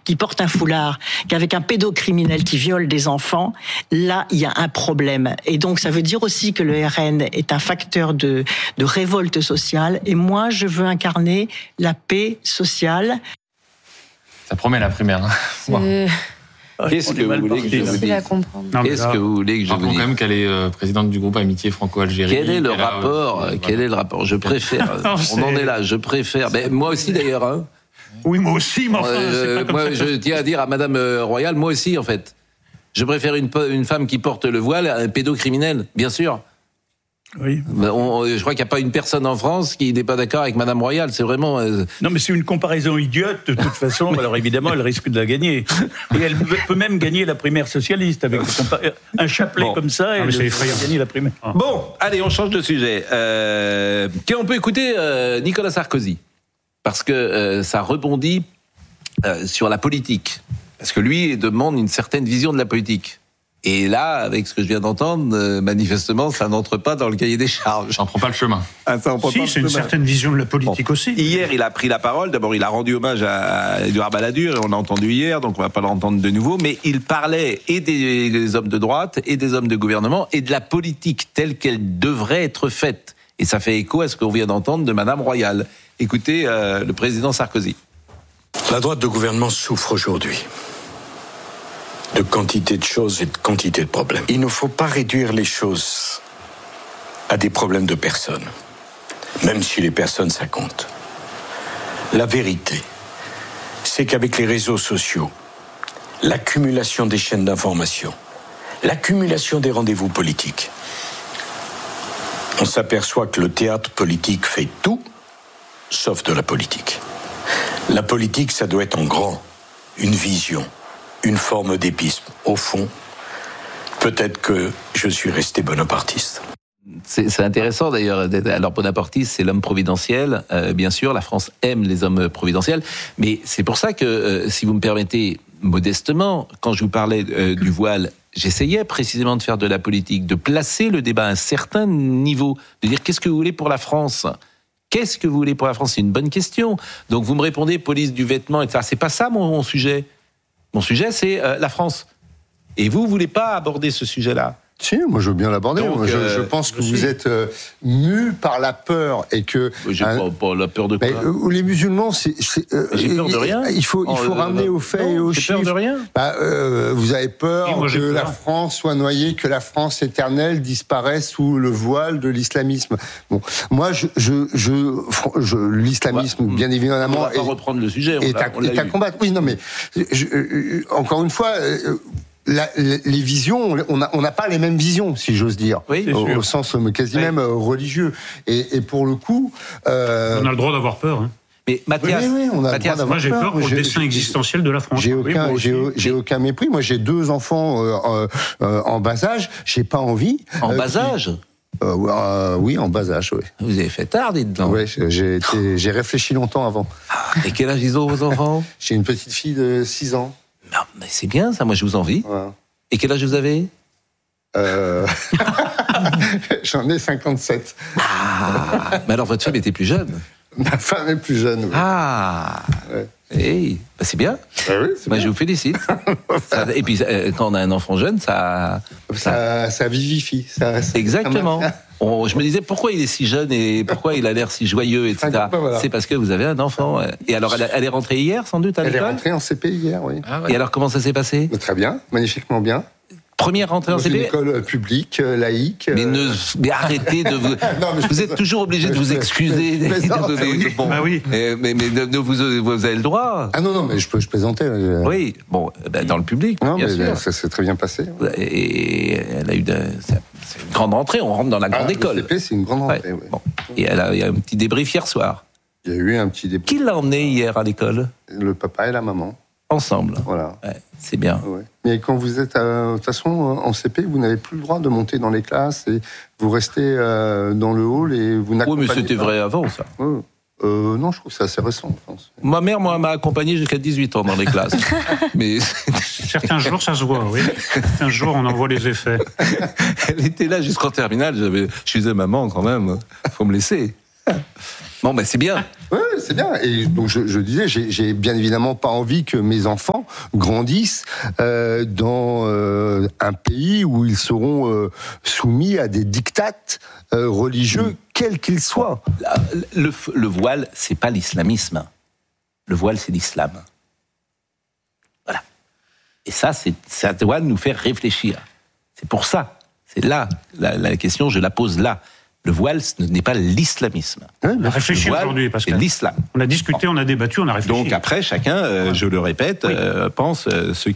qui porte un foulard, qu'avec un pédocriminel qui viole des enfants, là, il y a un problème. Et donc, ça veut dire aussi que le RN est un facteur de révolte sociale. Et moi, je veux incarner la paix sociale. Ça promet la primaire. Qu'est-ce que vous voulez que je vous dise ? Qu'est-ce que vous voulez que je vous dise ? Quand même qu'elle est présidente du groupe Amitié Franco-Algérie. Quel est le rapport ? Quel est le rapport ? Je préfère. On en est là. Je préfère. Mais moi aussi d'ailleurs. Hein. Oui, moi aussi. Mais enfin, c'est pas comme moi, ça. je tiens à dire à Madame Royal, moi aussi en fait. Je préfère une femme qui porte le voile à un pédocriminel, bien sûr. Oui. Je crois qu'il n'y a pas une personne en France qui n'est pas d'accord avec Madame Royal. C'est vraiment. Non, mais c'est une comparaison idiote, de toute façon. Alors évidemment, elle risque de la gagner. Et elle peut même gagner la primaire socialiste. Avec un chapelet comme ça, elle peut gagner la primaire. Bon, allez, on change de sujet. On peut écouter Nicolas Sarkozy. Parce que ça rebondit sur la politique. Parce que lui demande une certaine vision de la politique. Et là, avec ce que je viens d'entendre, manifestement, ça n'entre pas dans le cahier des charges. Ça n'en prend pas le chemin. Si, c'est une certaine vision de la politique aussi. Hier, il a pris la parole. D'abord, il a rendu hommage à Édouard Balladur. On l'a entendu hier, donc on ne va pas l'entendre de nouveau. Mais il parlait et des hommes de droite, et des hommes de gouvernement, et de la politique telle qu'elle devrait être faite. Et ça fait écho à ce qu'on vient d'entendre de Madame Royal. Écoutez le président Sarkozy. La droite de gouvernement souffre aujourd'hui de quantité de choses et de quantité de problèmes. Il ne faut pas réduire les choses à des problèmes de personnes, même si les personnes, ça compte. La vérité, c'est qu'avec les réseaux sociaux, l'accumulation des chaînes d'information, l'accumulation des rendez-vous politiques, on s'aperçoit que le théâtre politique fait tout, sauf de la politique. La politique, ça doit être en grand, une vision, une forme d'épisme. Au fond, peut-être que je suis resté bonapartiste. C'est intéressant d'ailleurs. Alors bonapartiste, c'est l'homme providentiel. Bien sûr, la France aime les hommes providentiels. Mais c'est pour ça que, si vous me permettez, modestement, quand je vous parlais du voile, j'essayais précisément de faire de la politique, de placer le débat à un certain niveau, de dire qu'est-ce que vous voulez pour la France ? Qu'est-ce que vous voulez pour la France ? C'est une bonne question. Donc vous me répondez police du vêtement, etc. C'est pas ça mon sujet. Mon sujet, c'est la France. Et vous voulez pas aborder ce sujet-là ? Si, moi je veux bien l'aborder. Donc, je pense que vous êtes mus par la peur et que. J'ai pas la peur de quoi ? Les musulmans, j'ai peur de rien. Il faut ramener aux faits et aux chiffres. J'ai peur de rien. Vous avez peur oui, que la France soit noyée, que la France éternelle disparaisse sous le voile de l'islamisme. Bon, moi, l'islamisme, bien évidemment, on va pas reprendre le sujet. est à combattre. Oui, non, mais encore une fois. Les visions, on n'a pas les mêmes visions, si j'ose dire, oui, au sens quasi même religieux. Et pour le coup, on a le droit d'avoir peur. Hein. Mais Mathias, oui, on a le droit d'avoir moi j'ai peur pour le destin j'ai existentiel de la France. J'ai aucun mépris. Moi, j'ai 2 enfants en bas âge. J'ai pas envie. En bas âge. Oui, en bas âge, oui. Vous avez fait tard, dites donc. Oui, j'ai réfléchi longtemps avant. Et quel âge ils ont, vos enfants ? J'ai une petite fille de 6 ans. Non, mais c'est bien ça, moi je vous envie. Voilà. Et quel âge vous avez ? J'en ai 57. Ah, mais alors votre femme était plus jeune ? Ma femme est plus jeune, oui. Ah ouais. Hey, bah c'est bien. Oui, moi je vous félicite. Et puis quand on a un enfant jeune, ça vivifie. Exactement. Je me disais pourquoi il est si jeune et pourquoi il a l'air si joyeux, etc. Voilà. C'est parce que vous avez un enfant. Et alors elle est rentrée hier sans doute à l'école ? Elle est rentrée en CP hier, oui. Ah ouais. Et alors comment ça s'est passé ? Très bien, magnifiquement bien. Première rentrée en CP ? Une école publique, laïque. Mais arrêtez de vous. Non, vous êtes toujours obligé de vous excuser. Bon. Bah oui. Mais vous avez le droit. Ah non, mais je plaisantais. Oui, bon, dans le public. Non, bien mais sûr. ça s'est très bien passé. Et elle a eu c'est une grande rentrée. On rentre dans la grande école. Le CP, c'est une grande rentrée. Ouais. Bon. Et il y a un petit débrief hier soir. Il y a eu un petit débrief. Qui l'a emmené hier à l'école ? Le papa et la maman. Ensemble. Voilà. Ouais, c'est bien. Ouais. Mais quand vous êtes, de toute façon, en CP, vous n'avez plus le droit de monter dans les classes et vous restez dans le hall et vous n'accompagnez pas. Oui, mais c'était vrai avant, ça. Non, je trouve que c'est assez récent, je pense. Ma mère, m'a accompagné jusqu'à 18 ans dans les classes. Mais certains jours, ça se voit, oui. Certains jours, on en voit les effets. Elle était là jusqu'en terminale. Je disais, maman, quand même, faut me laisser. Bon, ben c'est bien. Oui, c'est bien. Et donc je disais, j'ai bien évidemment pas envie que mes enfants grandissent dans un pays où ils seront soumis à des diktats religieux, quels qu'ils soient. Le voile, c'est pas l'islamisme. Le voile, c'est l'islam. Voilà. Et ça doit nous faire réfléchir. C'est pour ça. C'est là, la question, je la pose là. Le voile, ce n'est pas l'islamisme. On a réfléchi aujourd'hui, Pascal. C'est l'islam. On a discuté, on a débattu, on a réfléchi. Donc après, chacun, je le répète, pense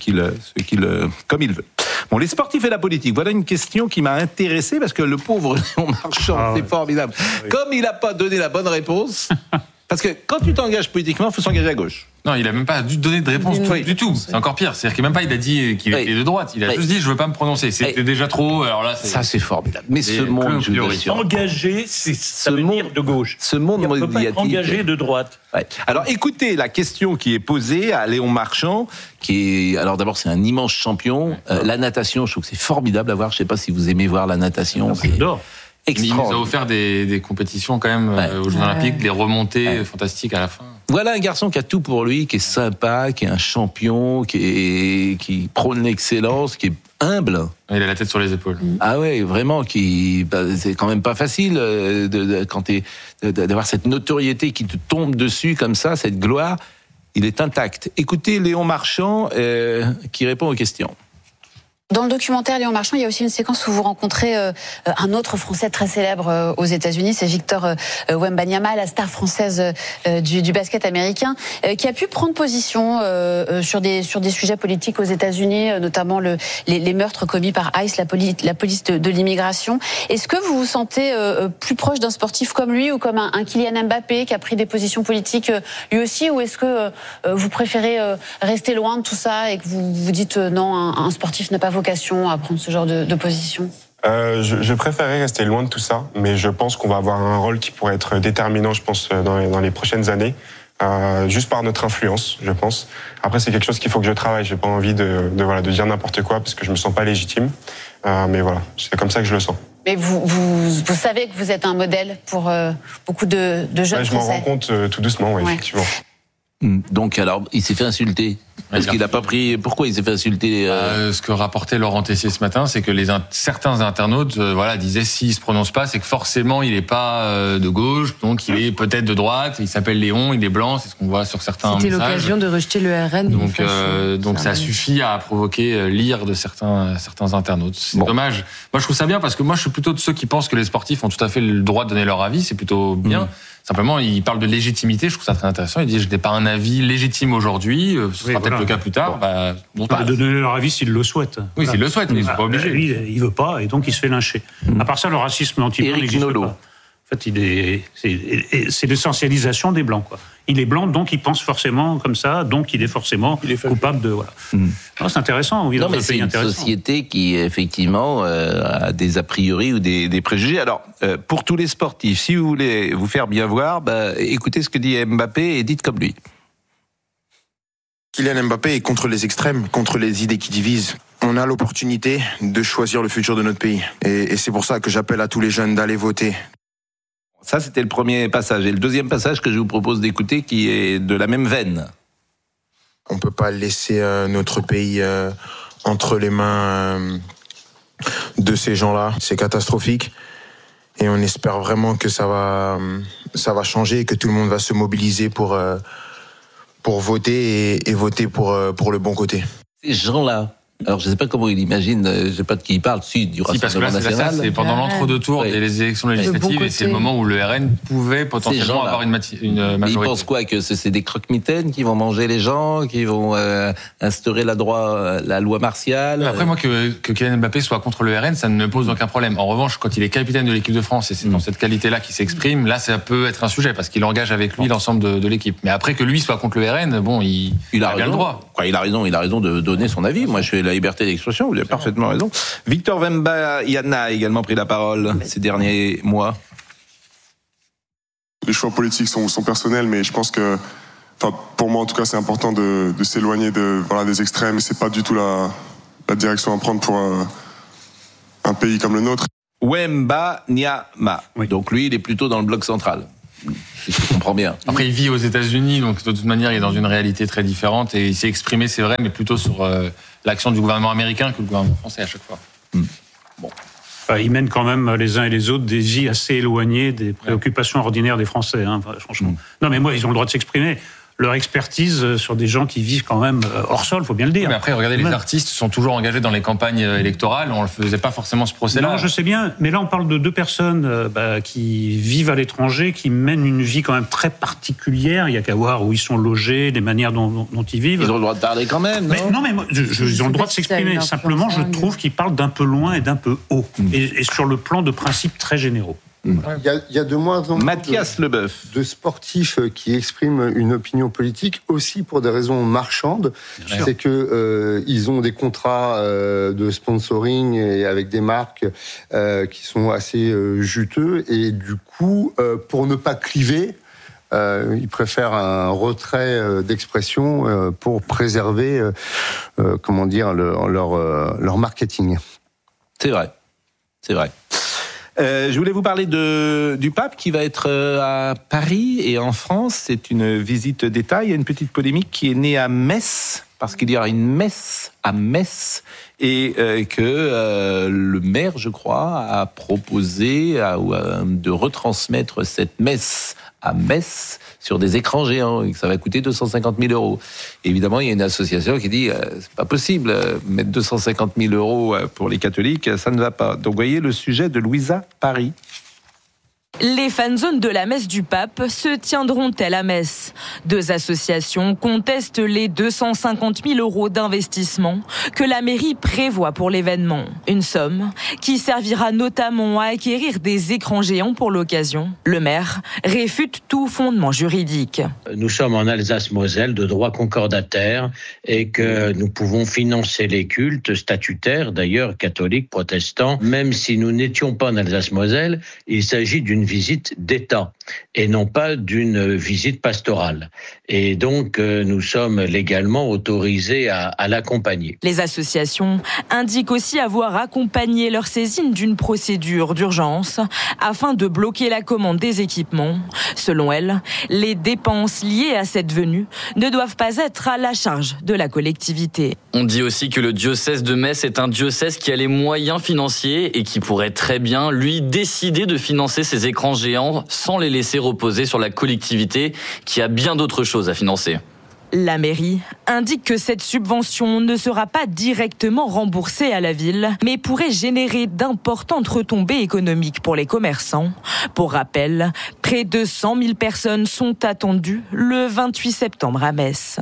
comme il veut. Bon, les sportifs et la politique, voilà une question qui m'a intéressé parce que le pauvre Léon Marchand, c'est formidable. Oui. Comme il n'a pas donné la bonne réponse, parce que quand tu t'engages politiquement, il faut s'engager à gauche. Non, il n'a même pas donné de réponse du tout. C'est encore pire. C'est-à-dire qu'il n'a même pas dit qu'il était de droite. Il a juste dit je ne veux pas me prononcer. C'était déjà trop. Alors là, ça, c'est formidable. Mais ce monde, je vous assure. Engagé, ça veut dire de gauche. Ce monde on ne peut pas être engagé de droite. Ouais. Alors écoutez la question qui est posée à Léon Marchand, qui est. Alors d'abord, c'est un immense champion. La natation, je trouve que c'est formidable à voir. Je ne sais pas si vous aimez voir la natation. J'adore. Il nous a offert des compétitions quand même aux Jeux Olympiques, des remontées fantastiques à la fin. Voilà un garçon qui a tout pour lui, qui est sympa, qui est un champion, qui prône l'excellence, qui est humble. Il a la tête sur les épaules. Ah ouais, vraiment, c'est quand même pas facile d'avoir cette notoriété qui te tombe dessus comme ça, cette gloire. Il est intact. Écoutez Léon Marchand qui répond aux questions. Dans le documentaire Léon Marchand, il y a aussi une séquence où vous rencontrez un autre Français très célèbre aux États-Unis, c'est Victor Wembanyama, la star française du basket américain, qui a pu prendre position sur des sujets politiques aux États-Unis, notamment les meurtres commis par ICE, la police de l'immigration. Est-ce que vous vous sentez plus proche d'un sportif comme lui ou comme un Kylian Mbappé qui a pris des positions politiques lui aussi, ou est-ce que vous préférez rester loin de tout ça et que vous vous dites non, un sportif n'a pas vocation à prendre ce genre de position? Je préférerais rester loin de tout ça, mais je pense qu'on va avoir un rôle qui pourrait être déterminant, je pense, dans les prochaines années, juste par notre influence, je pense. Après, c'est quelque chose qu'il faut que je travaille. J'ai pas envie de dire n'importe quoi parce que je me sens pas légitime. Mais voilà, c'est comme ça que je le sens. Mais vous savez que vous êtes un modèle pour beaucoup de jeunes Français. Je m'en rends compte tout doucement, effectivement. Donc alors, il s'est fait insulter. Est-ce qu'il n'a pas pris... Pourquoi il s'est fait insulter Ce que rapportait Laurent Tessier ce matin, c'est que certains internautes disaient s'il se prononce pas, c'est que forcément il n'est pas de gauche, donc il est peut-être de droite, il s'appelle Léon, il est blanc, c'est ce qu'on voit sur certains messages. C'était l'occasion de rejeter le RN. Donc ça suffit à provoquer l'ire de certains internautes. C'est dommage. Moi je trouve ça bien parce que moi je suis plutôt de ceux qui pensent que les sportifs ont tout à fait le droit de donner leur avis, c'est plutôt bien. Simplement, il parle de légitimité, je trouve ça très intéressant. Il dit, je n'ai pas un avis légitime aujourd'hui, ce sera peut-être le cas plus tard. De donner leur avis s'ils le souhaitent. Oui, s'ils le souhaitent, mais ils ne sont pas obligés. Lui, il ne veut pas, et donc il se fait lyncher. À part ça, le racisme anti-blanc n'existe pas. En fait, c'est l'essentialisation des Blancs, quoi. Il est blanc, donc il pense forcément comme ça, donc il est forcément coupable de... Voilà. Non, c'est intéressant, on vit dans un pays intéressant. C'est une société qui, effectivement, a des a priori ou des préjugés. Alors, pour tous les sportifs, si vous voulez vous faire bien voir, écoutez ce que dit Mbappé et dites comme lui. Kylian Mbappé est contre les extrêmes, contre les idées qui divisent. On a l'opportunité de choisir le futur de notre pays. Et c'est pour ça que j'appelle à tous les jeunes d'aller voter. Ça, c'était le premier passage. Et le deuxième passage que je vous propose d'écouter, qui est de la même veine. On ne peut pas laisser notre pays entre les mains de ces gens-là. C'est catastrophique. Et on espère vraiment que ça va changer et que tout le monde va se mobiliser pour voter et voter pour le bon côté. Ces gens-là, alors je ne sais pas comment il imagine, je ne sais pas de qui il parle, du Rassemblement national. C'est pendant l'entre-deux tours des élections législatives et c'est le moment où le RN pouvait potentiellement avoir une majorité. Ils pensent quoi, que c'est des croque-mitaines qui vont manger les gens, qui vont instaurer la loi martiale? Après, moi, que Kylian Mbappé soit contre le RN, ça ne me pose aucun problème. En revanche, quand il est capitaine de l'équipe de France et c'est dans cette qualité-là qu'il s'exprime, là, ça peut être un sujet parce qu'il engage avec lui l'ensemble de l'équipe. Mais après que lui soit contre le RN, bon, il a bien le droit. Il a raison de donner son avis. Moi, je fais la liberté d'expression, vous avez parfaitement raison. Victor Wembanyama a également pris la parole ces derniers mois. Les choix politiques sont personnels, mais je pense que, pour moi en tout cas, c'est important de s'éloigner des extrêmes. C'est pas du tout la direction à prendre pour un pays comme le nôtre. Wembanyama. Oui. Donc lui, il est plutôt dans le bloc central. Si je comprends bien. Après, il vit aux États-Unis, donc de toute manière, il est dans une réalité très différente et il s'est exprimé, c'est vrai, mais plutôt sur l'action du gouvernement américain que le gouvernement français à chaque fois. Bon. Ils mènent quand même les uns et les autres des vies assez éloignées des préoccupations ordinaires des Français, franchement. Non, mais moi, ils ont le droit de s'exprimer. Leur expertise sur des gens qui vivent quand même hors sol, faut bien le dire. Mais après, regardez, les artistes sont toujours engagés dans les campagnes électorales. On ne faisait pas forcément ce procès-là. Non, je sais bien. Mais là, on parle de deux personnes qui vivent à l'étranger, qui mènent une vie quand même très particulière. Il n'y a qu'à voir où ils sont logés, les manières dont ils vivent. Ils ont le droit de parler quand même, non? Mais ils ont le droit de s'exprimer. Simplement, je trouve qu'ils parlent d'un peu loin et d'un peu haut. Et sur le plan de principes très généraux. Il y a de moins en moins Mathias Leboeuf de sportifs qui expriment une opinion politique aussi pour des raisons marchandes. C'est que ils ont des contrats de sponsoring et avec des marques qui sont assez juteux et du coup, pour ne pas cliver, ils préfèrent un retrait d'expression pour préserver, leur marketing. C'est vrai. Je voulais vous parler du pape qui va être à Paris et en France. C'est une visite d'État. Il y a une petite polémique qui est née à Metz, parce qu'il y aura une messe à Metz et que le maire, je crois, a proposé de retransmettre cette messe à Metz sur des écrans géants et que ça va coûter 250 000 €. Et évidemment, il y a une association qui dit c'est pas possible, mettre 250 000 € pour les catholiques, ça ne va pas. Donc, voyez le sujet de Louisa Paris. Les fanzones de la messe du pape se tiendront-elles à Metz? Deux associations contestent les 250 000 € d'investissement que la mairie prévoit pour l'événement. Une somme qui servira notamment à acquérir des écrans géants pour l'occasion. Le maire réfute tout fondement juridique. Nous sommes en Alsace-Moselle de droit concordataire et que nous pouvons financer les cultes statutaires, d'ailleurs catholiques, protestants. Même si nous n'étions pas en Alsace-Moselle, il s'agit d'une visite d'État et non pas d'une visite pastorale. Et donc, nous sommes légalement autorisés à l'accompagner. Les associations indiquent aussi avoir accompagné leur saisine d'une procédure d'urgence afin de bloquer la commande des équipements. Selon elles, les dépenses liées à cette venue ne doivent pas être à la charge de la collectivité. On dit aussi que le diocèse de Metz est un diocèse qui a les moyens financiers et qui pourrait très bien, lui, décider de financer ces écrans géants sans les laisser reposer sur la collectivité qui a bien d'autres choses à financer. La mairie indique que cette subvention ne sera pas directement remboursée à la ville, mais pourrait générer d'importantes retombées économiques pour les commerçants. Pour rappel, près de 100 000 personnes sont attendues le 28 septembre à Metz.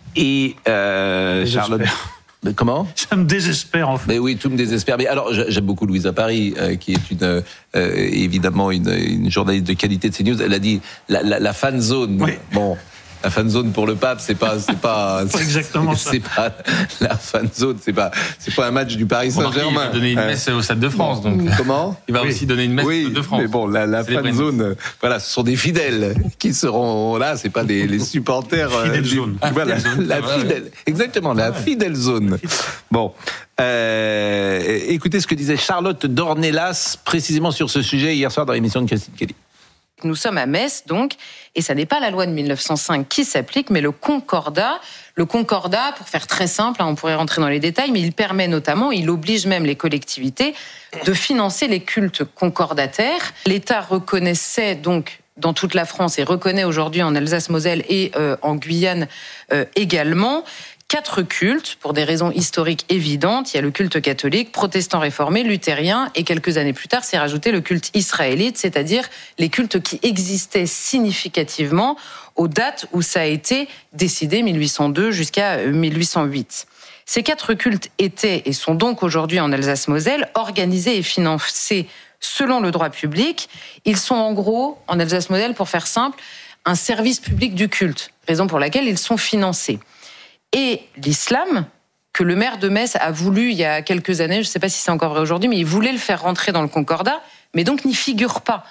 Et Charlotte... Comment? Ça me désespère en fait. Mais oui, tout me désespère. Mais alors, j'aime beaucoup Louisa Paris, qui est évidemment une journaliste de qualité de CNews. Elle a dit la fan zone. Oui. Bon. La fan zone pour le pape, c'est pas exactement ça. C'est pas la fan zone, c'est pas un match du Paris Saint-Germain. Il va donner une messe au Stade de France, donc. Comment? Il va aussi donner une messe au Stade de France. Mais bon, la fan zone, voilà, ce sont des fidèles qui seront là, c'est pas les supporters. Fidèle zone. Voilà, la fidèle. Exactement, la fidèle zone. Bon. Écoutez ce que disait Charlotte Dornelas précisément sur ce sujet hier soir dans l'émission de Christine Kelly. Nous sommes à Metz, donc, et ça n'est pas la loi de 1905 qui s'applique, mais le Concordat. Le Concordat, pour faire très simple, on pourrait rentrer dans les détails, mais il permet notamment, il oblige même les collectivités de financer les cultes concordataires. L'État reconnaissait donc dans toute la France et reconnaît aujourd'hui en Alsace-Moselle et en Guyane également 4 cultes, pour des raisons historiques évidentes. Il y a le culte catholique, protestant réformé, luthérien, et quelques années plus tard, s'est rajouté le culte israélite, c'est-à-dire les cultes qui existaient significativement aux dates où ça a été décidé, 1802 jusqu'à 1808. Ces 4 cultes étaient et sont donc aujourd'hui en Alsace-Moselle organisés et financés selon le droit public. Ils sont en gros, en Alsace-Moselle, pour faire simple, un service public du culte, raison pour laquelle ils sont financés. Et l'islam, que le maire de Metz a voulu il y a quelques années, je ne sais pas si c'est encore vrai aujourd'hui, mais il voulait le faire rentrer dans le Concordat, mais donc n'y figure pas.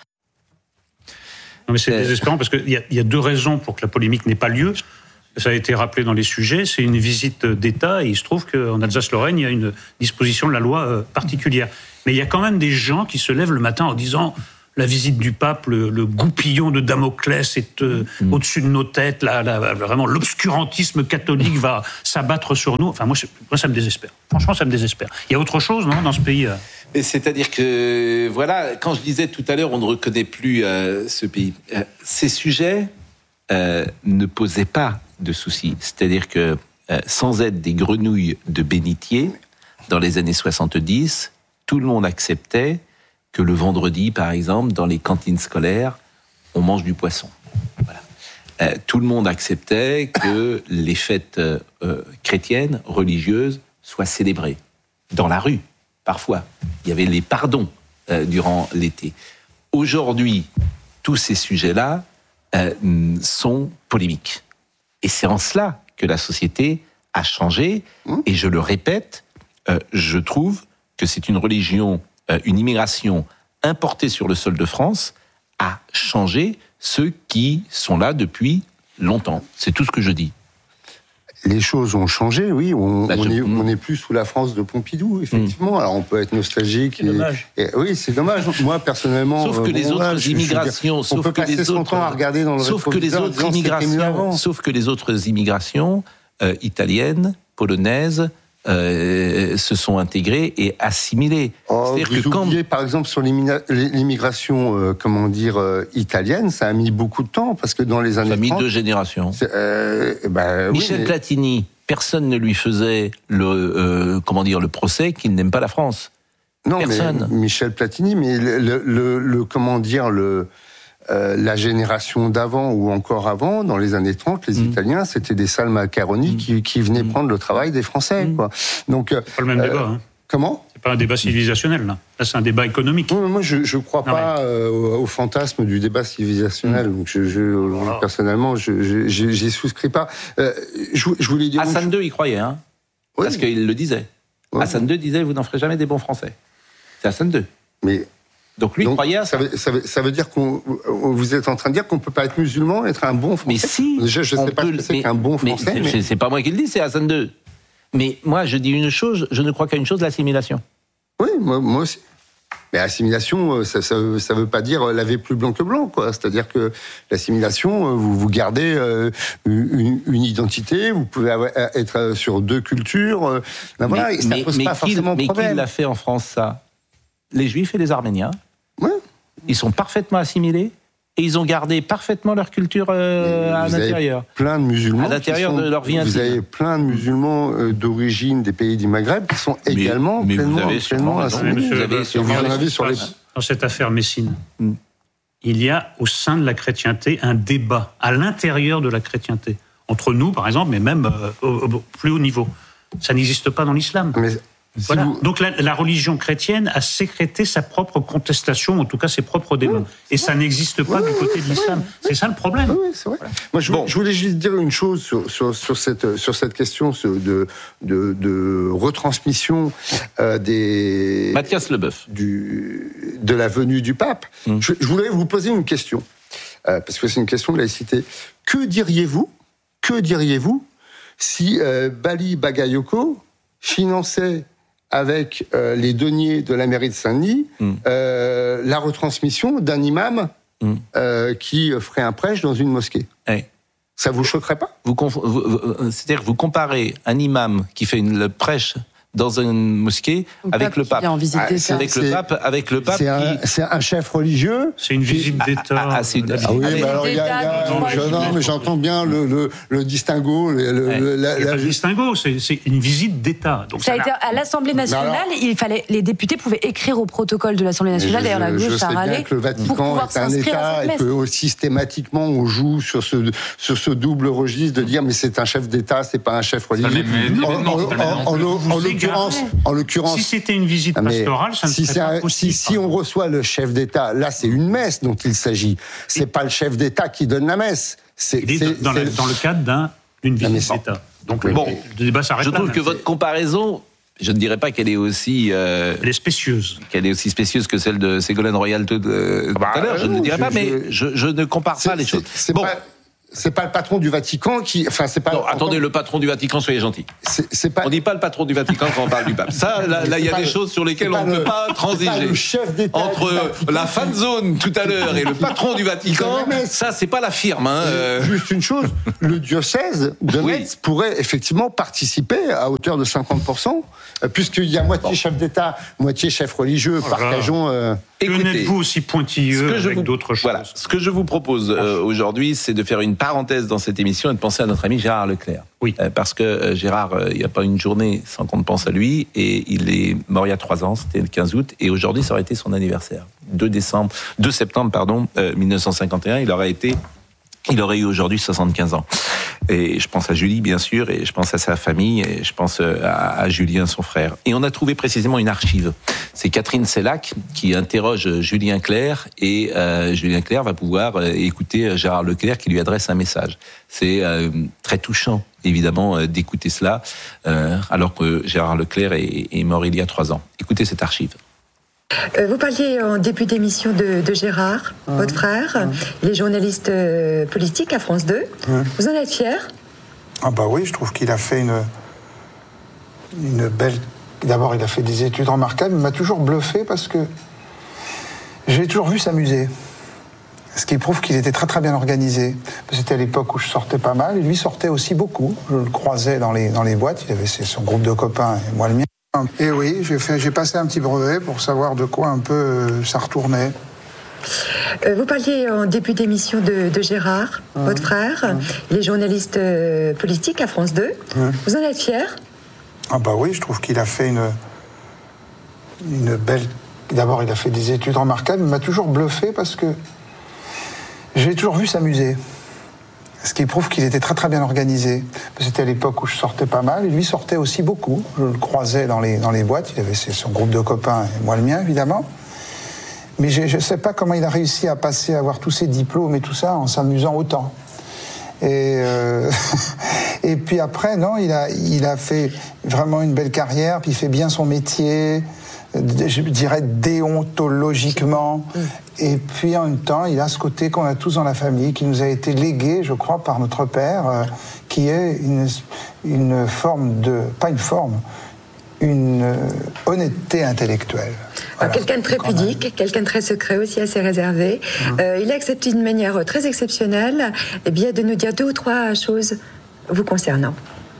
Non mais c'est désespérant parce qu'il y a 2 raisons pour que la polémique n'ait pas lieu. Ça a été rappelé dans les sujets, c'est une visite d'État et il se trouve qu'en Alsace-Lorraine, il y a une disposition de la loi particulière. Mais il y a quand même des gens qui se lèvent le matin en disant la visite du pape, le goupillon de Damoclès est au-dessus de nos têtes. Vraiment, l'obscurantisme catholique va s'abattre sur nous. Enfin, moi, ça me désespère. Franchement, ça me désespère. Il y a autre chose, non, dans ce pays? Mais c'est-à-dire que, voilà, quand je disais tout à l'heure, on ne reconnaît plus ce pays. Ces sujets ne posaient pas de soucis. C'est-à-dire que, sans être des grenouilles de bénitier, dans les années 70, tout le monde acceptait que le vendredi, par exemple, dans les cantines scolaires, on mange du poisson. Voilà. Tout le monde acceptait que les fêtes chrétiennes, religieuses, soient célébrées. Dans la rue, parfois. Il y avait les pardons durant l'été. Aujourd'hui, tous ces sujets-là sont polémiques. Et c'est en cela que la société a changé. Et je le répète, je trouve que c'est une religion, une immigration importée sur le sol de France a changé ceux qui sont là depuis longtemps. C'est tout ce que je dis. Les choses ont changé, oui. On n'est plus sous la France de Pompidou, effectivement. Alors on peut être nostalgique. C'est dommage. Oui, c'est dommage. Moi, personnellement, sauf que les autres immigrations, on peut passer son temps à regarder dans le rétroviseur. Sauf que les autres immigrations italiennes, polonaises, se sont intégrées et assimilées. Vous oubliez, par exemple, sur l'immigration, italienne, ça a mis beaucoup de temps, parce que dans les années 30... Ça a mis 2 générations. Michel Platini, personne ne lui faisait le procès qu'il n'aime pas la France. Non, personne. Mais Michel Platini, mais la génération d'avant ou encore avant, dans les années 30, les Italiens, c'était des sales macaroni qui venaient prendre le travail des Français. Quoi. Donc, c'est pas le même débat. Hein. Comment ? C'est pas un débat civilisationnel, là. Là, c'est un débat économique. Non, moi, je ne crois pas au fantasme du débat civilisationnel. Donc, personnellement, j'y souscris pas. Je voulais dire... Hassan II y croyait, hein, parce qu'il le disait. Ouais. Hassan II disait, vous n'en ferez jamais des bons Français. C'est Hassan II. Mais... Donc lui croyait à ça. Ça veut dire vous êtes en train de dire qu'on ne peut pas être musulman et être un bon Français. Mais si. Déjà, je ne sais pas ce que c'est qu'un bon Français. Mais c'est pas moi qui le dis, c'est Hassan II. Mais moi, je dis une chose, je ne crois qu'à une chose, l'assimilation. Oui, moi aussi. Mais assimilation, ça veut pas dire laver plus blanc que blanc, quoi. C'est-à-dire que l'assimilation, vous gardez une identité, vous pouvez être sur 2 cultures. Ça ne pose pas forcément de problème. Mais qui l'a fait en France, ça ? Les Juifs et les Arméniens. Ouais. Ils sont parfaitement assimilés et ils ont gardé parfaitement leur culture à l'intérieur. Plein de musulmans. À l'intérieur de leur vie intime. Vous avez plein de musulmans d'origine des pays du Maghreb qui sont également pleinement assimilés. Dans cette affaire Messine, il y a au sein de la chrétienté un débat à l'intérieur de la chrétienté. Entre nous, par exemple, mais même au plus haut niveau. Ça n'existe pas dans l'islam. Voilà. Donc la religion chrétienne a sécrété sa propre contestation, en tout cas ses propres débats. Et ça n'existe pas du côté de l'islam. C'est ça le problème. Oui, c'est vrai. Moi, je voulais juste dire une chose sur cette question de retransmission des... Mathias Leboeuf. De la venue du pape. Je voulais vous poser une question, parce que c'est une question de laïcité. Que diriez-vous si Bali Bagayoko finançait avec les deniers de la mairie de Saint-Denis, la retransmission d'un imam qui ferait un prêche dans une mosquée. Ça vous choquerait pas ? C'est-à-dire que vous comparez un imam qui fait le prêche dans une mosquée avec le pape. Avec le pape. C'est un chef religieux. C'est une visite d'État. Mais j'entends bien le distinguo. Le distinguo, c'est une visite d'État. Donc ça a été à l'Assemblée nationale. Les députés pouvaient écrire au protocole de l'Assemblée nationale. D'ailleurs, la gauche a râlé. Je sais bien que le Vatican est un État et que systématiquement on joue sur ce double registre de dire mais c'est un chef d'État, c'est pas un chef religieux. En l'occurrence, si c'était une visite pastorale, ça ne serait pas possible. Si on reçoit le chef d'État, là, c'est une messe dont il s'agit. C'est pas le chef d'État qui donne la messe. Dans le cadre d'une visite d'État. Donc le débat s'arrête là. Je trouve que votre comparaison, je ne dirais pas qu'elle est aussi... elle est spécieuse. Qu'elle est aussi spécieuse que celle de Ségolène Royal tout à l'heure. Je ne dirais pas, mais je ne compare pas les choses. C'est pas le patron du Vatican qui. Enfin, c'est pas. Non, attendez, le patron du Vatican, soyez gentil. C'est pas. On dit pas le patron du Vatican quand on parle du pape. Ça, là, il y a des choses sur lesquelles on ne peut pas transiger. Le chef d'État entre la fan zone tout à l'heure et le patron du Vatican, ça, c'est pas la firme. Juste une chose, le diocèse de Metz pourrait effectivement participer à hauteur de 50%, puisqu'il y a moitié chef d'État, moitié chef religieux. Partageons. Écoutez, vous aussi pointilleux avec d'autres choses. Voilà, ce que je vous propose aujourd'hui, c'est de faire une parenthèse dans cette émission et de penser à notre ami Gérard Leclerc. Oui. Parce que Gérard, il n'y a pas une journée sans qu'on ne pense à lui, et il est mort il y a 3 ans, c'était le 15 août, et aujourd'hui, ça aurait été son anniversaire. 2 septembre 1951, il aurait eu aujourd'hui 75 ans. Et je pense à Julie, bien sûr, et je pense à sa famille, et je pense à Julien, son frère. Et on a trouvé précisément une archive. C'est Catherine Sellac qui interroge Julien Clerc, et Julien Clerc va pouvoir écouter Gérard Leclerc qui lui adresse un message. C'est très touchant, évidemment, d'écouter cela, alors que Gérard Leclerc est mort il y a 3 ans. Écoutez cette archive. Vous parliez en début d'émission de Gérard, votre frère. Il est journaliste politique à France 2. Vous en êtes fier ? Ah bah oui, je trouve qu'il a fait une belle... D'abord, il a fait des études remarquables. Il m'a toujours bluffé parce que j'ai toujours vu s'amuser. Ce qui prouve qu'il était très très bien organisé. C'était à l'époque où je sortais pas mal. Et lui sortait aussi beaucoup. Je le croisais dans les boîtes. Il avait son groupe de copains et moi le mien. Et oui, j'ai passé un petit brevet pour savoir de quoi un peu ça retournait. Vous parliez en début d'émission de Gérard, votre frère. Il est journaliste politique à France 2. Vous en êtes fier ? Ah bah oui, je trouve qu'il a fait une belle... D'abord, il a fait des études remarquables. Il m'a toujours bluffé parce que j'ai toujours vu s'amuser. Ce qui prouve qu'il était très très bien organisé. C'était à l'époque où je sortais pas mal, et lui sortait aussi beaucoup. Je le croisais dans les boîtes, il avait son groupe de copains, et moi le mien évidemment. Mais je ne sais pas comment il a réussi à avoir tous ses diplômes et tout ça en s'amusant autant. Et puis après, non, il a fait vraiment une belle carrière, puis il fait bien son métier, je dirais déontologiquement. Et puis en même temps, il a ce côté qu'on a tous dans la famille, qui nous a été légué, je crois, par notre père, qui est une forme de... pas une forme, une honnêteté intellectuelle. Voilà. Quelqu'un de très pudique, quelqu'un de très secret aussi, assez réservé. Il a accepté d'une manière très exceptionnelle de nous dire 2 ou 3 choses vous concernant.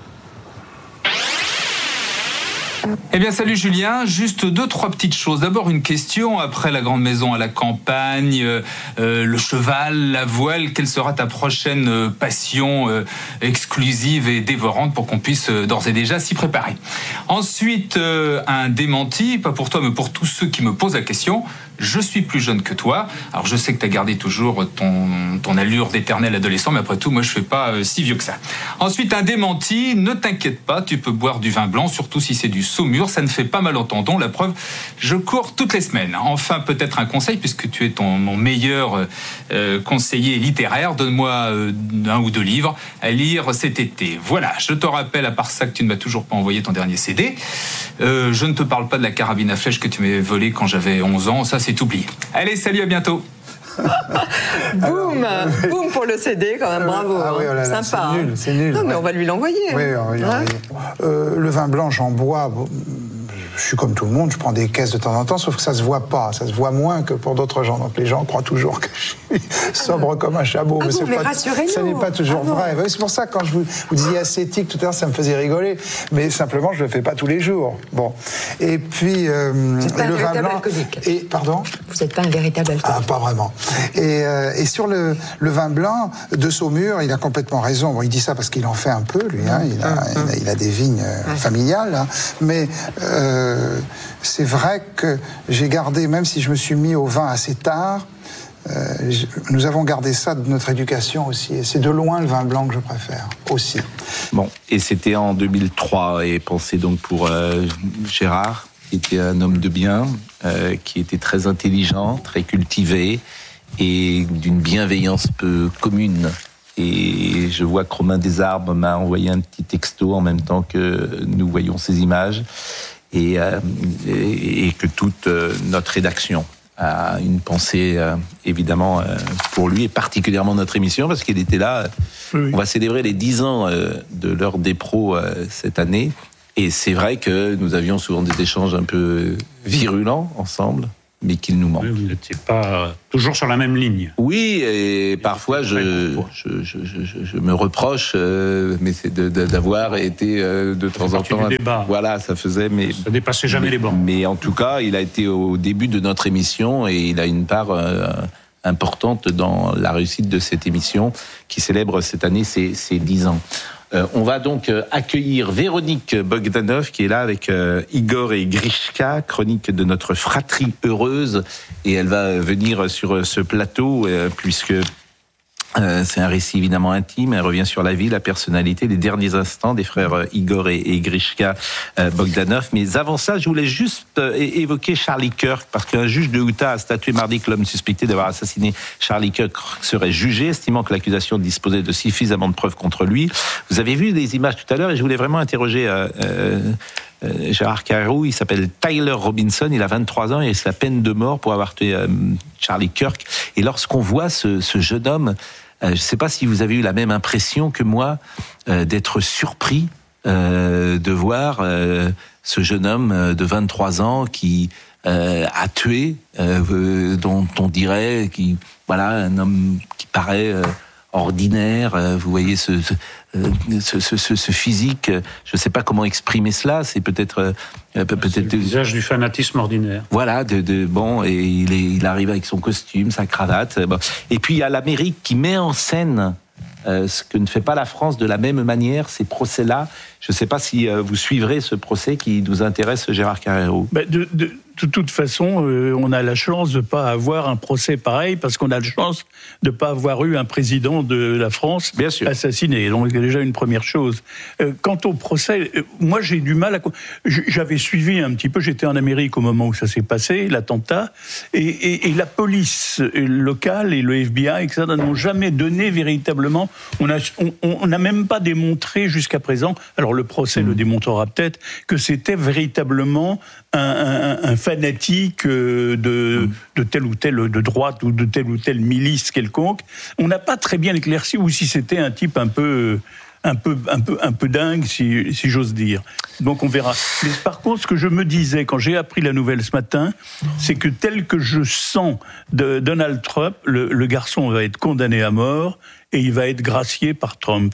Eh bien, salut Julien. Juste 2-3 petites choses. D'abord, une question. Après la grande maison à la campagne, le cheval, la voile, quelle sera ta prochaine passion exclusive et dévorante pour qu'on puisse d'ores et déjà s'y préparer? Ensuite, un démenti, pas pour toi, mais pour tous ceux qui me posent la question. Je suis plus jeune que toi. Alors, je sais que tu as gardé toujours ton allure d'éternel adolescent, mais après tout, moi, je fais pas si vieux que ça. Ensuite, un démenti. Ne t'inquiète pas, tu peux boire du vin blanc, surtout si c'est du Saumur. Ça ne fait pas mal au tendon. La preuve, je cours toutes les semaines. Enfin, peut-être un conseil, puisque tu es mon meilleur conseiller littéraire. Donne-moi 1 ou 2 livres à lire cet été. Voilà, je te rappelle, à part ça, que tu ne m'as toujours pas envoyé ton dernier CD. Je ne te parle pas de la carabine à flèche que tu m'avais volée quand j'avais 11 ans. Ça, c'est oublié. Allez, salut, à bientôt. Boum pour le CD, quand même, bravo. Ah oui, oh là là, sympa. C'est nul. Non, mais on va lui l'envoyer. Oui, on va lui l'envoyer. Le vin blanc, j'en bois. Je suis comme tout le monde, je prends des caisses de temps en temps, sauf que ça se voit pas. Ça se voit moins que pour d'autres gens. Donc les gens croient toujours que je suis sobre comme un chabot. Mais rassurez-nous. Ça n'est pas toujours vrai. C'est pour ça que quand je vous disiez ascétique tout à l'heure, ça me faisait rigoler. Mais simplement, je le fais pas tous les jours. Bon. Et puis le vin blanc. Alcoolique. Et pardon. Vous n'êtes pas un véritable alcoolique. Ah, pas vraiment. Et sur le vin blanc de Saumur, il a complètement raison. Bon, il dit ça parce qu'il en fait un peu, lui. Hein. Il a des vignes familiales. Hein. Mais c'est vrai que j'ai gardé, même si je me suis mis au vin assez tard, nous avons gardé ça de notre éducation aussi. Et c'est de loin le vin blanc que je préfère aussi. Bon, et c'était en 2003. Et pensez donc pour Gérard, qui était un homme de bien, qui était très intelligent, très cultivé et d'une bienveillance peu commune. Et je vois que Romain Desarbres m'a envoyé un petit texto en même temps que nous voyons ces images. Et que toute notre rédaction a une pensée évidemment pour lui, et particulièrement notre émission, parce qu'il était là. Oui. On va célébrer les 10 ans de l'heure des pros cette année, et c'est vrai que nous avions souvent des échanges un peu virulents ensemble, mais qu'il nous manque. Oui, vous n'étiez pas toujours sur la même ligne. Oui, et parfois je me reproche, mais c'est d'avoir été de temps en temps. Débat. Voilà, ça faisait, mais ça dépassait jamais les bornes. Mais en tout cas, il a été au début de notre émission et il a une part importante dans la réussite de cette émission qui célèbre cette année ses 10 ans. On va donc accueillir Véronique Bogdanov qui est là avec Igor et Grishka, chronique de notre fratrie heureuse, et elle va venir sur ce plateau puisque c'est un récit évidemment intime. Elle revient sur la vie, la personnalité, les derniers instants des frères Igor et Grishka Bogdanov. Mais avant ça, je voulais juste évoquer Charlie Kirk, parce qu'un juge de Utah a statué mardi que l'homme suspecté d'avoir assassiné Charlie Kirk serait jugé, estimant que l'accusation disposait de suffisamment de preuves contre lui. Vous avez vu les images tout à l'heure, et je voulais vraiment interroger Gérard Carreyrou. Il s'appelle Tyler Robinson, il a 23 ans et c'est la peine de mort pour avoir tué Charlie Kirk. Et lorsqu'on voit ce jeune homme, je ne sais pas si vous avez eu la même impression que moi, d'être surpris de voir ce jeune homme de 23 ans qui a tué, dont on dirait, un homme qui paraît ordinaire. Vous voyez ce physique, je ne sais pas comment exprimer cela. C'est peut-être le visage du fanatisme ordinaire. Voilà, et il arrive avec son costume, sa cravate. Bon. Et puis il y a l'Amérique qui met en scène ce que ne fait pas la France de la même manière, ces procès-là. Je ne sais pas si vous suivrez ce procès qui nous intéresse, Gérard Carreyrou. De toute façon, on a la chance de ne pas avoir un procès pareil, parce qu'on a la chance de ne pas avoir eu un président de la France assassiné. Donc, c'est déjà une première chose. Quant au procès, moi, j'ai du mal à... J'avais suivi un petit peu, j'étais en Amérique au moment où ça s'est passé, l'attentat, et la police locale et le FBI, etc., n'ont jamais donné véritablement... On n'a même pas démontré jusqu'à présent, alors le procès le démontrera peut-être, que c'était véritablement un fanatique de telle ou telle de droite ou de telle ou telle milice quelconque. On n'a pas très bien éclairci, ou si c'était un type un peu dingue, si j'ose dire. Donc on verra. Mais par contre, ce que je me disais quand j'ai appris la nouvelle ce matin, c'est que tel que je sens de Donald Trump, le garçon va être condamné à mort et il va être gracié par Trump.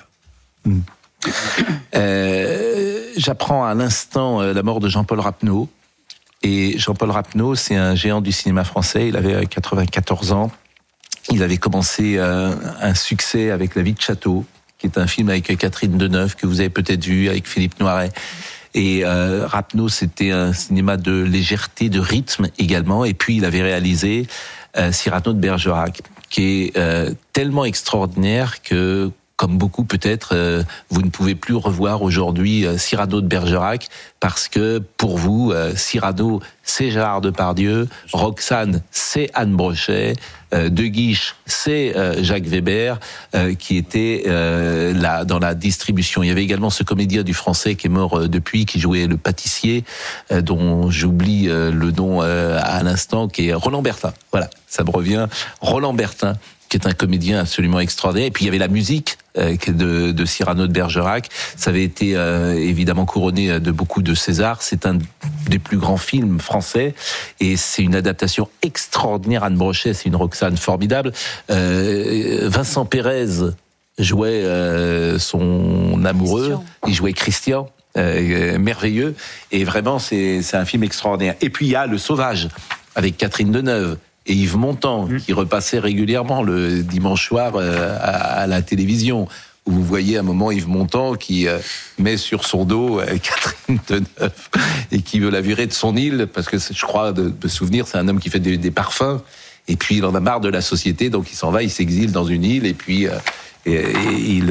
J'apprends à l'instant la mort de Jean-Paul Rapneau. Et Jean-Paul Rapneau, c'est un géant du cinéma français. Il avait 94 ans. Il avait commencé un succès avec La vie de Château, qui est un film avec Catherine Deneuve, que vous avez peut-être vu, avec Philippe Noiret. Et Rapneau, c'était un cinéma de légèreté, de rythme également. Et puis, il avait réalisé Cyrano de Bergerac, qui est tellement extraordinaire que, comme beaucoup peut-être, vous ne pouvez plus revoir aujourd'hui Cyrano de Bergerac, parce que pour vous, Cyrano, c'est Gérard Depardieu, Roxane, c'est Anne Brochet, De Guiche, c'est Jacques Weber, qui était là dans la distribution. Il y avait également ce comédien du Français qui est mort depuis, qui jouait le pâtissier, dont j'oublie le nom à l'instant, qui est Roland Bertin. Voilà, ça me revient. Roland Bertin, qui est un comédien absolument extraordinaire. Et puis il y avait la musique de Cyrano de Bergerac. Ça avait été évidemment couronné de beaucoup de Césars. C'est un des plus grands films français et c'est une adaptation extraordinaire. Anne Brochet, c'est une Roxane formidable. Vincent Pérez jouait son amoureux. Christian. Il jouait Christian. Merveilleux. Et vraiment, c'est un film extraordinaire. Et puis il y a Le Sauvage avec Catherine Deneuve et Yves Montand, qui repassait régulièrement le dimanche soir à la télévision, où vous voyez à un moment Yves Montand qui met sur son dos Catherine Deneuve et qui veut la virer de son île, parce que je crois de souvenir, c'est un homme qui fait des parfums, et puis il en a marre de la société, donc il s'en va, il s'exile dans une île, et puis Et il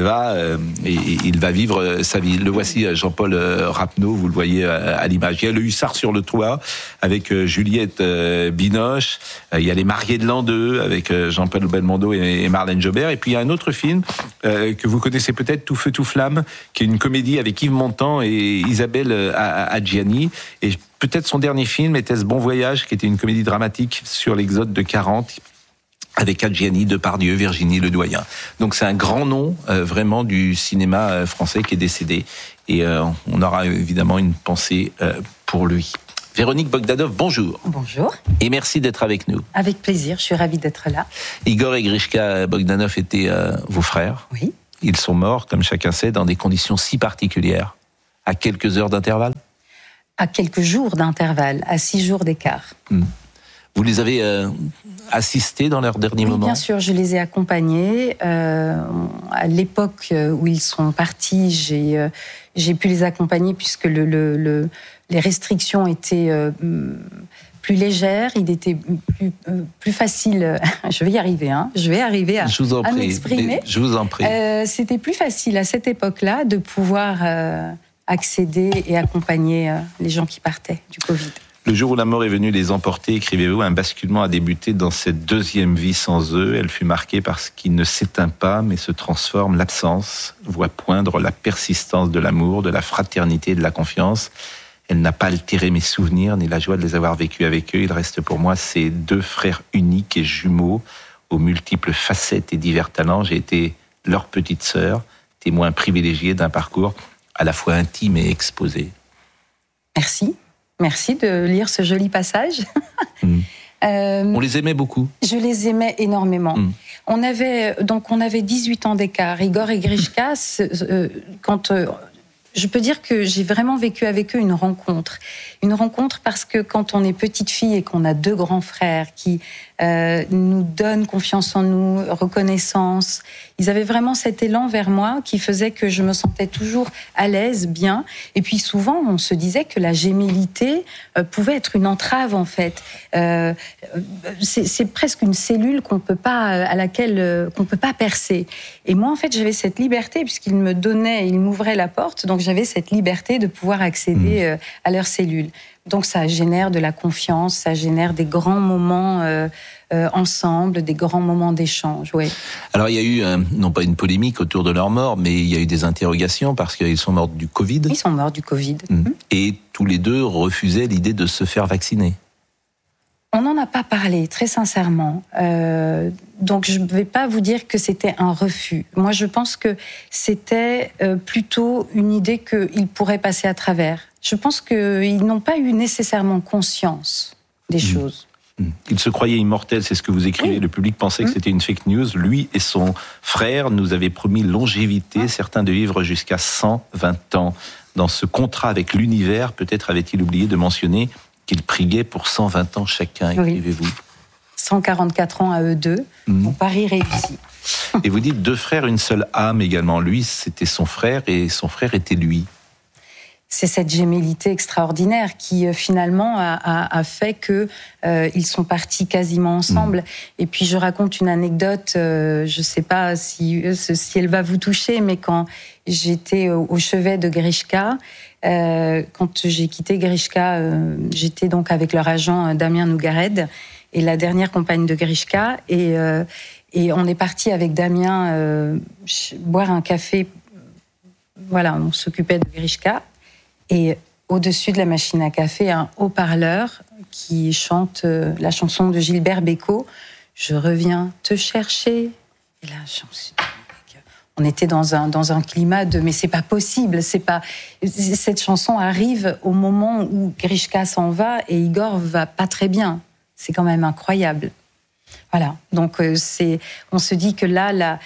va vivre sa vie. Le voici, Jean-Paul Rapneau, vous le voyez à l'image. Il y a le Hussard sur le toit avec Juliette Binoche. Il y a Les Mariés de l'an 2 avec Jean-Paul Belmondo et Marlène Jobert. Et puis il y a un autre film que vous connaissez peut-être, Tout feu, tout flamme, qui est une comédie avec Yves Montand et Isabelle Adjani. Et peut-être son dernier film était-ce Bon Voyage, qui était une comédie dramatique sur l'exode de 40. Avec Adjani, Depardieu, Virginie Ledoyen. Donc c'est un grand nom vraiment du cinéma français qui est décédé. Et on aura évidemment une pensée pour lui. Véronique Bogdanov, bonjour. Bonjour. Et merci d'être avec nous. Avec plaisir, je suis ravie d'être là. Igor et Grishka Bogdanov étaient vos frères. Oui. Ils sont morts, comme chacun sait, dans des conditions si particulières. À quelques heures d'intervalle ? À quelques jours d'intervalle, à 6 jours d'écart. Vous les avez assistés dans leurs derniers moments ? Bien sûr, je les ai accompagnés. À l'époque où ils sont partis, j'ai pu les accompagner puisque les restrictions étaient plus légères, il était plus facile. Je vais y arriver, je vais arriver à m'exprimer. Je vous en prie. C'était plus facile à cette époque-là de pouvoir accéder et accompagner les gens qui partaient du Covid. Le jour où la mort est venue les emporter, écrivez-vous, un basculement a débuté dans cette deuxième vie sans eux. Elle fut marquée par ce qui ne s'éteint pas, mais se transforme. L'absence voit poindre la persistance de l'amour, de la fraternité et de la confiance. Elle n'a pas altéré mes souvenirs, ni la joie de les avoir vécus avec eux. Il reste pour moi ces deux frères uniques et jumeaux, aux multiples facettes et divers talents. J'ai été leur petite sœur, témoin privilégié d'un parcours à la fois intime et exposé. Merci. Merci de lire ce joli passage. On les aimait beaucoup. Je les aimais énormément. On avait 18 ans d'écart. Igor et Grishka, je peux dire que j'ai vraiment vécu avec eux une rencontre. Une rencontre parce que quand on est petite fille et qu'on a deux grands frères qui nous donnent confiance en nous, reconnaissance, ils avaient vraiment cet élan vers moi qui faisait que je me sentais toujours à l'aise, bien. Et puis souvent, on se disait que la gémellité pouvait être une entrave en fait. C'est presque une cellule à laquelle qu'on peut pas percer. Et moi, en fait, j'avais cette liberté puisqu'ils me donnaient, ils m'ouvraient la porte, donc j'avais cette liberté de pouvoir accéder à leur cellule. Donc ça génère de la confiance, ça génère des grands moments ensemble, des grands moments d'échange. Oui. Alors il y a eu, non pas une polémique autour de leur mort, mais il y a eu des interrogations parce qu'ils sont morts du Covid. Ils sont morts du Covid. Et tous les deux refusaient l'idée de se faire vacciner. On n'en a pas parlé, très sincèrement. Donc je ne vais pas vous dire que c'était un refus. Moi, je pense que c'était plutôt une idée qu'ils pourraient passer à travers. Je pense qu'ils n'ont pas eu nécessairement conscience des choses. Il se croyait immortel, c'est ce que vous écrivez. Le public pensait que c'était une fake news. Lui et son frère nous avaient promis longévité, certains de vivre jusqu'à 120 ans. Dans ce contrat avec l'univers, peut-être avait-il oublié de mentionner qu'ils priaient pour 120 ans chacun, écrivez-vous. 144 ans à eux deux, mon pari réussi. Et vous dites deux frères, une seule âme également. Lui, c'était son frère et son frère était lui. C'est cette gémellité extraordinaire qui finalement a fait que ils sont partis quasiment ensemble. Et puis je raconte une anecdote, je ne sais pas si elle va vous toucher, mais quand j'étais au chevet de Grishka, quand j'ai quitté Grishka, j'étais donc avec leur agent Damien Nougared et la dernière compagne de Grishka, et on est parti avec Damien boire un café. Voilà, on s'occupait de Grishka. Et au-dessus de la machine à café, un haut-parleur qui chante la chanson de Gilbert Bécaud, « Je reviens te chercher ». Et là, on était dans un climat de « mais c'est pas possible, c'est pas... » Cette chanson arrive au moment où Grishka s'en va et Igor va pas très bien. C'est quand même incroyable. Voilà, donc on se dit que là,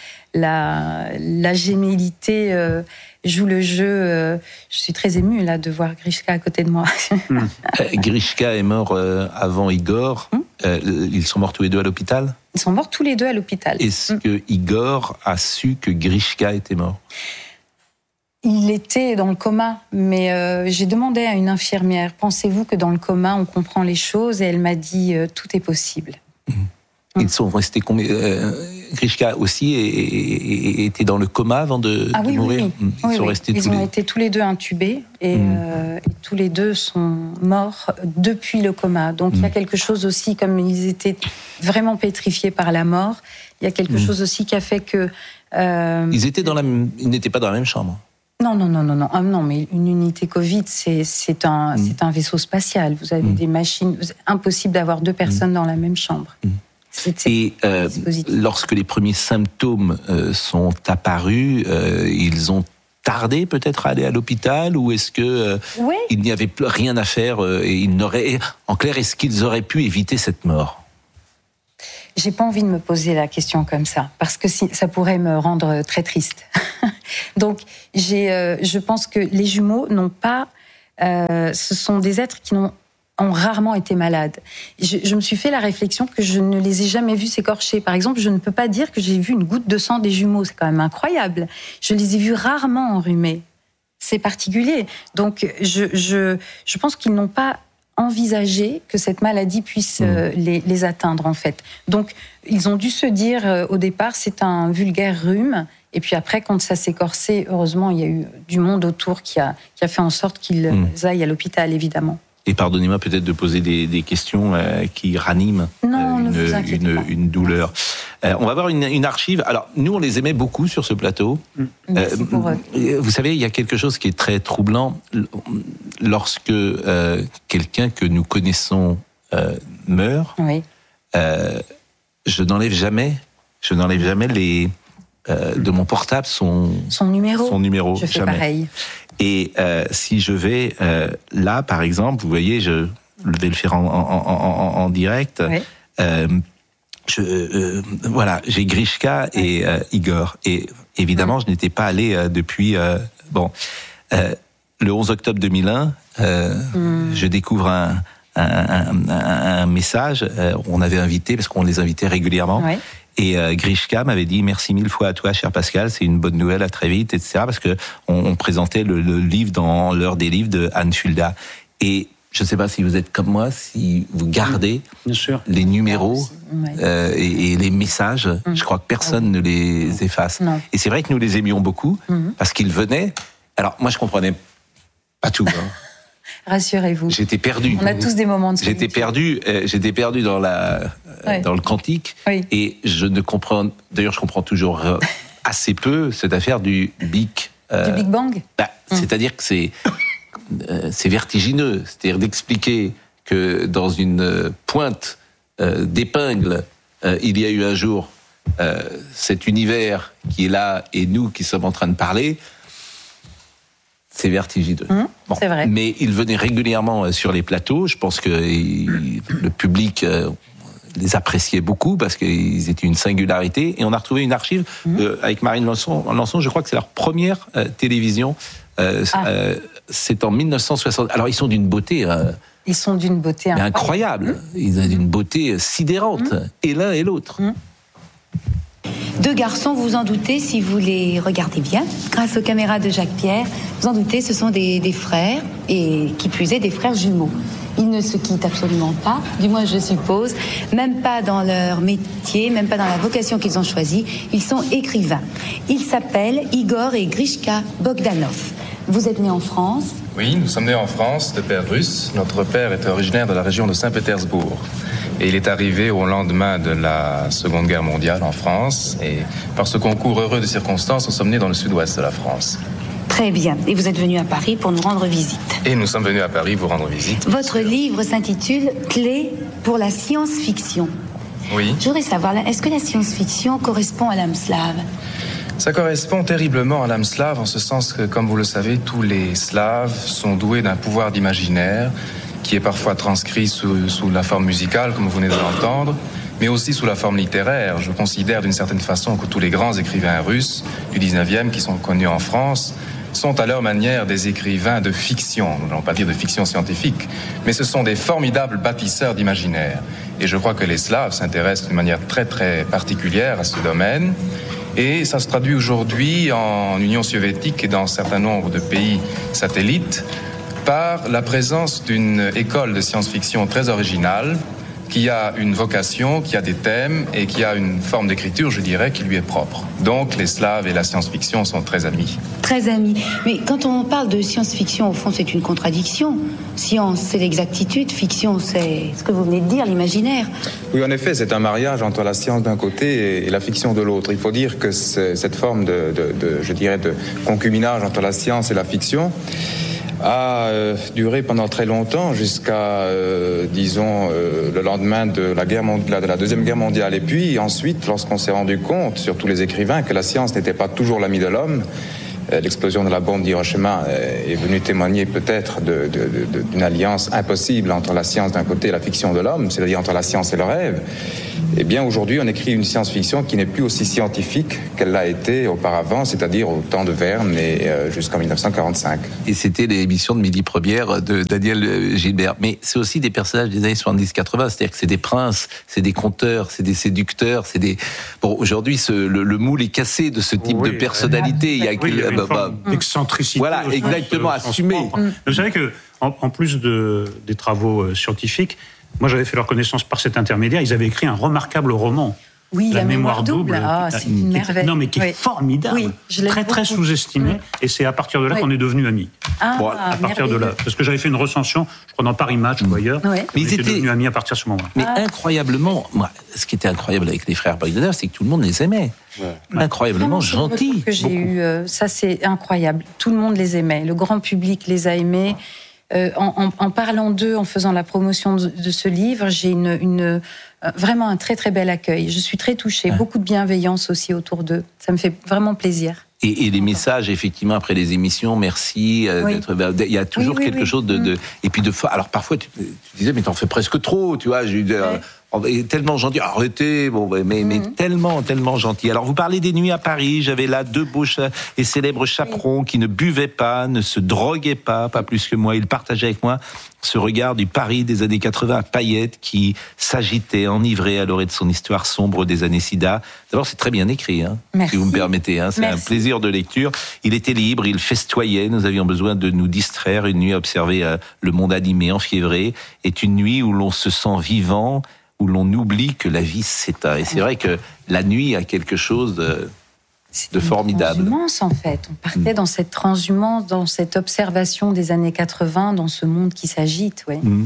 la gémellité joue le jeu. Je suis très émue là de voir Grishka à côté de moi. Grishka est mort avant Igor. Ils sont morts tous les deux à l'hôpital ? Ils sont morts tous les deux à l'hôpital. Est-ce que Igor a su que Grishka était mort ? Il était dans le coma, mais j'ai demandé à une infirmière, pensez-vous que dans le coma on comprend les choses ? Et elle m'a dit, tout est possible. Ils sont restés combien Grishka aussi était dans le coma avant de mourir. Ils ont été tous les deux intubés et tous les deux sont morts depuis le coma. Donc il y a quelque chose aussi, comme ils étaient vraiment pétrifiés par la mort, il y a quelque chose aussi qui a fait que... Ils n'étaient pas dans la même chambre. Non. Non, mais une unité Covid, c'est un vaisseau spatial. Vous avez des machines... Impossible d'avoir 2 personnes dans la même chambre. Et lorsque les premiers symptômes sont apparus, ils ont tardé peut-être à aller à l'hôpital, ou est-ce que il n'y avait plus rien à faire et en clair, est-ce qu'ils auraient pu éviter cette mort? J'ai pas envie de me poser la question comme ça, parce que ça pourrait me rendre très triste. Donc, je pense que les jumeaux n'ont pas... ce sont des êtres qui ont rarement été malades. Je me suis fait la réflexion que je ne les ai jamais vus s'écorcher. Par exemple, je ne peux pas dire que j'ai vu une goutte de sang des jumeaux. C'est quand même incroyable. Je les ai vus rarement enrhumés. C'est particulier. Donc, je pense qu'ils n'ont pas envisagé que cette maladie puisse les atteindre, en fait. Donc, ils ont dû se dire, au départ, c'est un vulgaire rhume. Et puis après, quand ça s'est corsé, heureusement, il y a eu du monde autour qui a fait en sorte qu'ils aillent à l'hôpital, évidemment. Et pardonnez-moi peut-être de poser des questions qui raniment une douleur. On va voir une archive. Alors, nous, on les aimait beaucoup sur ce plateau. Merci pour eux. Vous savez, il y a quelque chose qui est très troublant lorsque quelqu'un que nous connaissons meurt. Oui. Je n'enlève jamais de mon portable son numéro. Je fais jamais. pareil. Et si je vais là, par exemple, vous voyez, je vais le faire en direct. Oui. Voilà, j'ai Grishka et Igor. Et évidemment, je n'étais pas allé depuis... le 11 octobre 2001, je découvre un message. On avait invité, parce qu'on les invitait régulièrement. Oui. Et Grishka m'avait dit merci 1000 fois à toi, cher Pascal, c'est une bonne nouvelle, à très vite, etc. Parce que on présentait le livre dans l'heure des livres de Anne Fulda. Et je ne sais pas si vous êtes comme moi, si vous gardez les numéros et les messages. Je crois que personne ne les efface. Non. Et c'est vrai que nous les aimions beaucoup parce qu'ils venaient. Alors moi, je comprenais pas tout. Rassurez-vous. J'étais perdu. On a tous des moments de solitude. J'étais perdu dans le cantique. Oui. Et je comprends toujours assez peu cette affaire du Big Bang. C'est-à-dire que c'est vertigineux. C'est-à-dire d'expliquer que dans une pointe d'épingle, il y a eu un jour cet univers qui est là et nous qui sommes en train de parler. C'est vertigineux. C'est vrai. Mais ils venaient régulièrement sur les plateaux. Je pense que le public les appréciait beaucoup parce qu'ils étaient une singularité. Et on a retrouvé une archive avec Marine Lançon. Je crois que c'est leur première télévision. C'est en 1960. Alors ils sont d'une beauté. Ils sont d'une beauté incroyable. Ils ont d'une beauté sidérante. Et l'un et l'autre. 2 garçons, vous en doutez si vous les regardez bien, grâce aux caméras de Jacques Pierre, vous en doutez, ce sont des frères, et qui plus est des frères jumeaux. Ils ne se quittent absolument pas, du moins je suppose, même pas dans leur métier, même pas dans la vocation qu'ils ont choisie. Ils sont écrivains. Ils s'appellent Igor et Grishka Bogdanov. Vous êtes nés en France ? Oui, nous sommes nés en France, de père russe. Notre père était originaire de la région de Saint-Pétersbourg. Et il est arrivé au lendemain de la Seconde Guerre mondiale en France. Et par ce concours heureux de circonstances, nous sommes nés dans le sud-ouest de la France. Très bien. Et vous êtes venu à Paris pour nous rendre visite. Et nous sommes venus à Paris vous rendre visite. Votre livre s'intitule « Clés pour la science-fiction ». Oui. Je voudrais savoir, est-ce que la science-fiction correspond à l'âme slave ? Ça correspond terriblement à l'âme slave, en ce sens que, comme vous le savez, tous les Slaves sont doués d'un pouvoir d'imaginaire qui est parfois transcrit sous la forme musicale, comme vous venez de l'entendre, mais aussi sous la forme littéraire. Je considère d'une certaine façon que tous les grands écrivains russes du 19e qui sont connus en France sont à leur manière des écrivains de fiction. Nous n'allons pas dire de fiction scientifique, mais ce sont des formidables bâtisseurs d'imaginaire. Et je crois que les Slaves s'intéressent d'une manière très très particulière à ce domaine. Et ça se traduit aujourd'hui en Union soviétique et dans un certain nombre de pays satellites par la présence d'une école de science-fiction très originale, qui a une vocation, qui a des thèmes et qui a une forme d'écriture, je dirais, qui lui est propre. Donc les Slaves et la science-fiction sont très amis. Très amis. Mais quand on parle de science-fiction, au fond, c'est une contradiction. Science, c'est l'exactitude. Fiction, c'est ce que vous venez de dire, l'imaginaire. Oui, en effet, c'est un mariage entre la science d'un côté et la fiction de l'autre. Il faut dire que cette forme de concubinage entre la science et la fiction a duré pendant très longtemps, jusqu'à, le lendemain de la Deuxième Guerre mondiale. Et puis ensuite, lorsqu'on s'est rendu compte, surtout les écrivains, que la science n'était pas toujours l'ami de l'homme, l'explosion de la bombe d'Hiroshima est venue témoigner peut-être d'une alliance impossible entre la science d'un côté et la fiction de l'homme, c'est-à-dire entre la science et le rêve. Eh bien, aujourd'hui, on écrit une science-fiction qui n'est plus aussi scientifique qu'elle l'a été auparavant, c'est-à-dire au temps de Verne et jusqu'en 1945. Et c'était l'émission de Midi Première de Daniel Gilbert. Mais c'est aussi des personnages des années 70-80, c'est-à-dire que c'est des princes, c'est des conteurs, c'est des séducteurs, c'est des... Bon, aujourd'hui, le moule est cassé de ce type de personnalité. Il y a une forme d'excentricité. Voilà, exactement, assumé. Vous savez que, en plus des travaux scientifiques, moi, j'avais fait leur connaissance par cet intermédiaire. Ils avaient écrit un remarquable roman. Oui, la mémoire double. C'est une merveille. Non, mais qui est formidable. Oui, très sous-estimé. Et c'est à partir de là qu'on est devenus amis. À partir de là. Parce que j'avais fait une recension, je crois, dans Paris Match ou ailleurs. Mais ils étaient devenus amis à partir de ce moment-là. Mais incroyablement, ce qui était incroyable avec les frères Bogdanov, c'est que tout le monde les aimait. Incroyablement gentils. Que j'ai eu, ça, c'est incroyable. Tout le monde les aimait. Le grand public les a aimés. En parlant d'eux, en faisant la promotion de ce livre, j'ai vraiment un très très bel accueil. Je suis très touchée, beaucoup de bienveillance aussi autour d'eux. Ça me fait vraiment plaisir. Et les messages, effectivement, après les émissions, merci. Il y a toujours quelque chose de... Et puis alors parfois, tu disais, mais t'en fais presque trop, tu vois. Tellement gentil, arrêtez, mais tellement gentil. Alors vous parlez des nuits à Paris, j'avais là 2 beaux et célèbres chaperons qui ne buvaient pas, ne se droguaient pas plus que moi. Ils partageaient avec moi ce regard du Paris des années 80 à paillettes qui s'agitait, enivré à l'orée de son histoire sombre des années SIDA. D'abord, c'est très bien écrit, si vous me permettez. C'est un plaisir de lecture. Il était libre, il festoyait. Nous avions besoin de nous distraire. Une nuit à observer le monde animé, enfiévré, est une nuit où l'on se sent vivant, où l'on oublie que la vie s'éteint. Et c'est vrai que la nuit a quelque chose de formidable. Transhumance, en fait. On partait dans cette transhumance, dans cette observation des années 80, dans ce monde qui s'agite,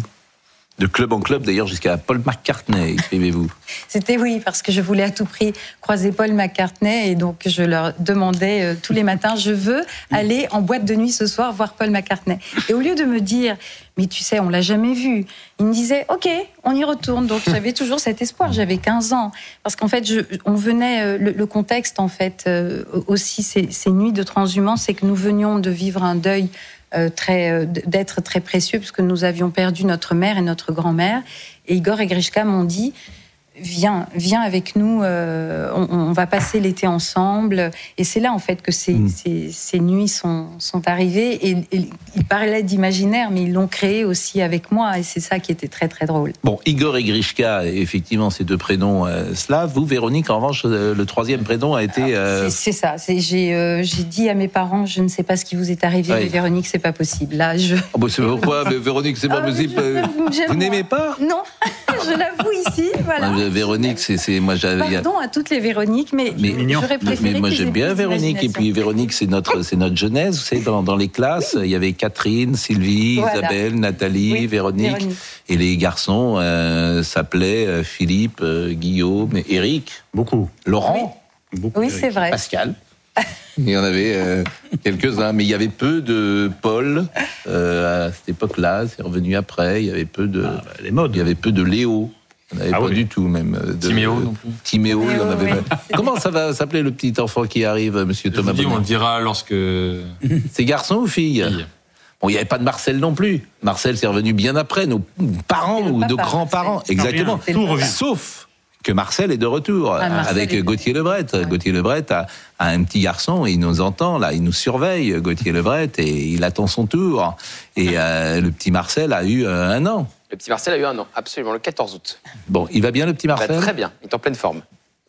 De club en club, d'ailleurs, jusqu'à Paul McCartney, écrivez-vous. C'était parce que je voulais à tout prix croiser Paul McCartney, et donc je leur demandais tous les matins, je veux aller en boîte de nuit ce soir voir Paul McCartney. Et au lieu de me dire, mais tu sais, on l'a jamais vu, ils me disaient, ok, on y retourne. Donc j'avais toujours cet espoir, j'avais 15 ans. Parce qu'en fait, on venait, le contexte, en fait, aussi, ces nuits de transhumance, c'est que nous venions de vivre un deuil d'être très précieux, puisque nous avions perdu notre mère et notre grand-mère. Et Igor et Grishka m'ont dit, viens avec nous, on va passer l'été ensemble. Et c'est là, en fait, que ces nuits sont arrivées. Et ils parlaient d'imaginaire, mais ils l'ont créé aussi avec moi. Et c'est ça qui était très, très drôle. Bon, Igor et Grishka, effectivement, ces 2 prénoms slaves. Vous, Véronique, en revanche, le 3e prénom a été... C'est ça. J'ai dit à mes parents, je ne sais pas ce qui vous est arrivé, mais Véronique, c'est pas possible. Là, c'est pourquoi mais Véronique, c'est pas possible. Vous n'aimez pas? Non, je l'avoue ici, voilà. Véronique, c'est moi j'avais. Pardon à toutes les Véroniques, mais j'aurais préféré. Mais moi j'aime bien Véronique, et puis Véronique c'est notre jeunesse. Vous savez, dans les classes, il y avait Catherine, Sylvie, Isabelle, Nathalie, Véronique, et les garçons s'appelaient Philippe, Guillaume, Éric, beaucoup, Laurent, oui c'est vrai, Pascal. Il y en avait quelques-uns, mais il y avait peu de Paul à cette époque-là. C'est revenu après. Il y avait peu de les modes. Il y avait peu de Léo. Il n'y en avait pas du tout, même. Timéo non plus. Timéo, il en avait pas. Comment ça va s'appeler le petit enfant qui arrive, monsieur Thomas Bonnet ? On le dira lorsque... C'est garçon ou fille ? Bon, il n'y avait pas de Marcel non plus. Marcel, c'est revenu bien après, nos parents ou nos grands-parents. Marcel. Exactement. Sauf que Marcel est de retour avec Gauthier Lebret. Gauthier Lebret a un petit garçon, et il nous entend, là, il nous surveille, Gauthier Lebret, et il attend son tour. Et le petit Marcel a eu 1 an. Le petit Marcel a eu 1 an, absolument, le 14 août. Bon, il va bien, le petit Marcel ? Il va très bien, il est en pleine forme.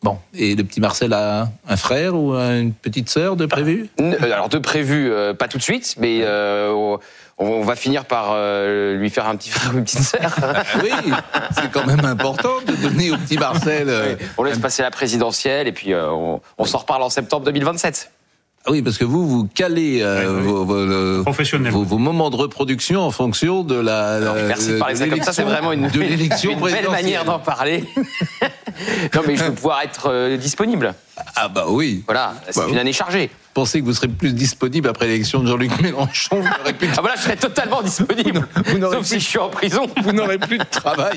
Bon, et le petit Marcel a un frère ou une petite sœur de prévu ? Alors de prévu, pas tout de suite, mais on va finir par lui faire un petit frère ou une petite sœur. Oui, c'est quand même important de donner au petit Marcel... Oui, on laisse passer la présidentielle et puis on s'en reparle en septembre 2027. Ah oui, parce que vous calez vos moments de reproduction en fonction de la... merci de parler ça comme ça, c'est vraiment une belle manière d'en parler. Non, mais je veux pouvoir être disponible. Ah bah oui. Voilà, c'est une année chargée. Pensez que vous serez plus disponible après l'élection de Jean-Luc Mélenchon. Ah bah là, je serai totalement disponible. Sauf si je suis en prison. Vous n'aurez plus de travail.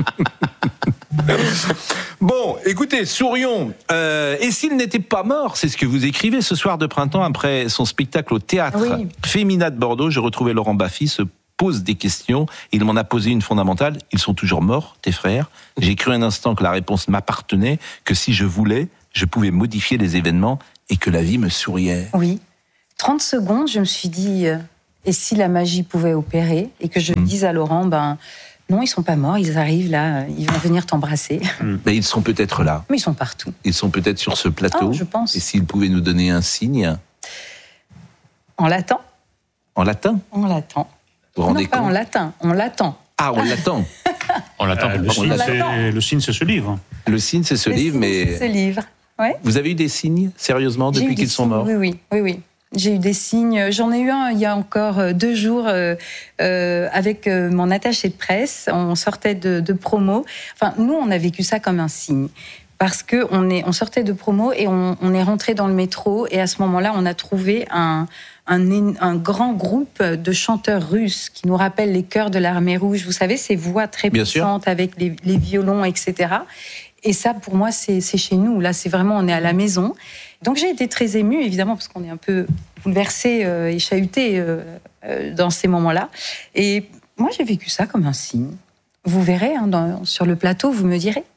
Bon, écoutez, sourions. Et s'il n'était pas mort, c'est ce que vous écrivez ce soir de printemps après son spectacle au théâtre Fémina de Bordeaux. Je retrouvais Laurent Baffy se pose des questions. Il m'en a posé une fondamentale. Ils sont toujours morts, tes frères. J'ai cru un instant que la réponse m'appartenait, que si je voulais, je pouvais modifier les événements et que la vie me souriait. Oui. 30 secondes, je me suis dit, et si la magie pouvait opérer, et que je dise à Laurent, non, ils sont pas morts, ils arrivent là, ils vont venir t'embrasser. Mais ils sont peut-être là. Mais ils sont partout. Ils sont peut-être sur ce plateau. Je pense. Et s'ils pouvaient nous donner un signe ? On l'attend. En latin ? On l'attend. Vous vous rendez non, pas compte ? en latin, on l'attend. Ah, on l'attend. On l'attend. Le signe, c'est ce livre. Le signe, c'est ce livre, mais... C'est ce livre, ouais. Vous avez eu des signes, sérieusement, depuis qu'ils sont morts ? Oui. J'ai eu des signes. J'en ai eu un il y a encore 2 jours avec mon attaché de presse. On sortait de promo. Enfin, nous, on a vécu ça comme un signe. Parce que on sortait de promo et on est rentré dans le métro. Et à ce moment-là, on a trouvé un grand groupe de chanteurs russes qui nous rappellent les chœurs de l'Armée rouge. Vous savez, ces voix très puissantes avec les violons, etc. Et ça, pour moi, c'est chez nous. Là, c'est vraiment, on est à la maison. Donc, j'ai été très émue, évidemment, parce qu'on est un peu bouleversé et chahuté dans ces moments-là. Et moi, j'ai vécu ça comme un signe. Vous verrez, sur le plateau, vous me direz.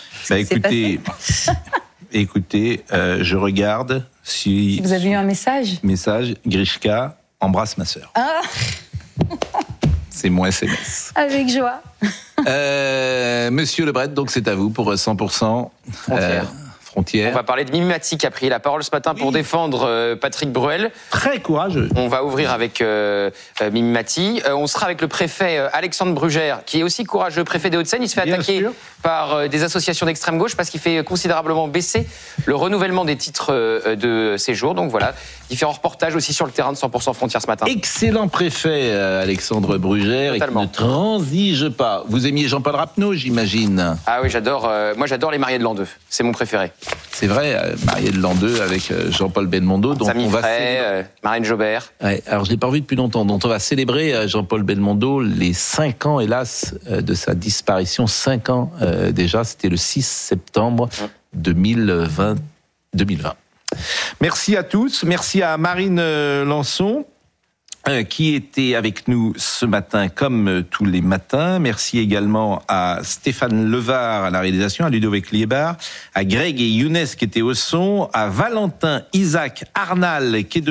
Écoutez, je regarde si... Vous avez eu un message ? Message, Grishka, embrasse ma sœur. Ah. C'est mon SMS. Avec joie. Monsieur Lebret, donc c'est à vous pour 100%. Frontière. On va parler de Mimi Mati qui a pris la parole ce matin pour défendre Patrick Bruel. Très courageux. On va ouvrir avec Mimi Mati. On sera avec le préfet Alexandre Brugère, qui est aussi courageux, préfet des Hauts-de-Seine. Il se fait attaquer par des associations d'extrême gauche parce qu'il fait considérablement baisser le renouvellement des titres de séjour. Donc voilà, différents reportages aussi sur le terrain de 100% Frontières ce matin. Excellent préfet Alexandre Brugère. Totalement. Et qui ne transige pas. Vous aimiez Jean-Paul Rapneau, j'imagine ? Ah oui, j'adore. Moi, j'adore les Mariés de l'an 2. C'est mon préféré. C'est vrai, Mariés de l'an 2 avec Jean-Paul Belmondo. Donc Samy Frey, Marlène Jobert. Ouais, alors je l'ai pas revu depuis longtemps. Donc on va célébrer Jean-Paul Belmondo les 5 ans, hélas, de sa disparition. 5 ans déjà. C'était le 6 septembre 2020. Merci à tous. Merci à Marine Lançon, qui était avec nous ce matin comme tous les matins. Merci également à Stéphane Levard à la réalisation, à Ludovic Liebar, à Greg et Younes qui étaient au son, à Valentin Isaac Arnal qui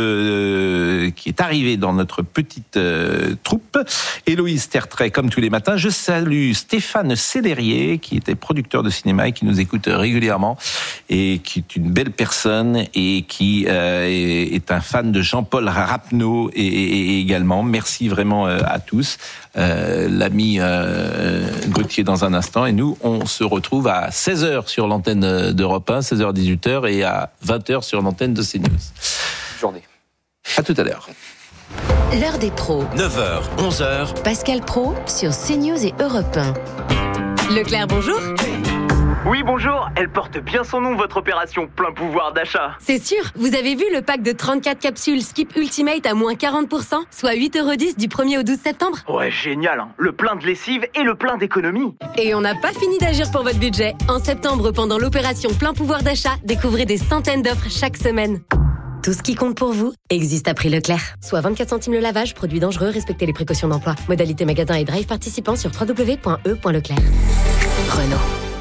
est arrivé dans notre petite troupe, Héloïse Tertrais comme tous les matins. Je salue Stéphane Célérier qui était producteur de cinéma et qui nous écoute régulièrement et qui est une belle personne et qui est un fan de Jean-Paul Rapneau et également, merci vraiment à tous. L'ami Gauthier dans un instant. Et nous, on se retrouve à 16h sur l'antenne d'Europe 1, 16h-18h, et à 20h sur l'antenne de CNews. Journée. À tout à l'heure. L'heure des pros. 9h, 11h. Pascal Praud sur CNews et Europe 1. Leclerc, bonjour. Oui, bonjour. Elle porte bien son nom, votre opération plein pouvoir d'achat. C'est sûr. Vous avez vu le pack de 34 capsules Skip Ultimate à moins 40%, soit 8,10€ du 1er au 12 septembre. Ouais, génial, hein. Le plein de lessive et le plein d'économie. Et on n'a pas fini d'agir pour votre budget. En septembre, pendant l'opération plein pouvoir d'achat, découvrez des centaines d'offres chaque semaine. Tout ce qui compte pour vous existe à prix Leclerc. Soit 24 centimes le lavage, produit dangereux, respectez les précautions d'emploi. Modalité magasin et drive participant sur www.e.leclerc. Renault.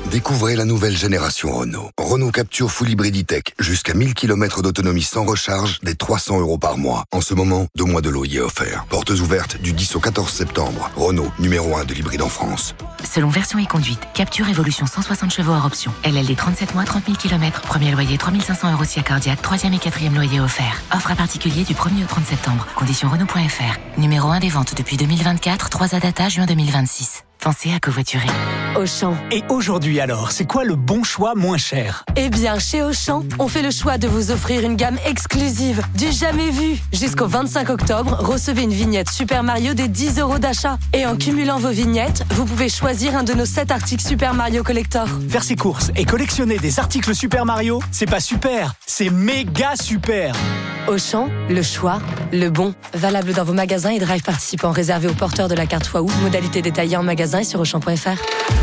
Découvrez la nouvelle génération Renault. Renault Captur Full Hybrid E-Tech. Jusqu'à 1000 km d'autonomie sans recharge, dès 300 € par mois. En ce moment, 2 mois de loyer offerts. Portes ouvertes du 10 au 14 septembre. Renault, numéro 1 de l'hybride en France. Selon version et conduite, Captur Evolution 160 chevaux hors option. LLD 37 mois, 30 000 km. Premier loyer 3 500 € si accordiaque. 3e et 4e loyer offert. Offre à particulier du 1er au 30 septembre. Conditions Renault.fr. Numéro 1 des ventes depuis 2024. 3 data juin 2026. Pensez à covoiturer. Auchan. Et aujourd'hui alors, c'est quoi le bon choix moins cher ? Eh bien, chez Auchan, on fait le choix de vous offrir une gamme exclusive, du jamais vu. Jusqu'au 25 octobre, recevez une vignette Super Mario des 10 € d'achat. Et en cumulant vos vignettes, vous pouvez choisir un de nos 7 articles Super Mario Collector. Faire ses courses et collectionner des articles Super Mario, c'est pas super, c'est méga super. Auchan, le choix, le bon. Valable dans vos magasins et drive participants réservés aux porteurs de la carte Waouh. Modalité détaillée en magasin et sur Auchan.fr.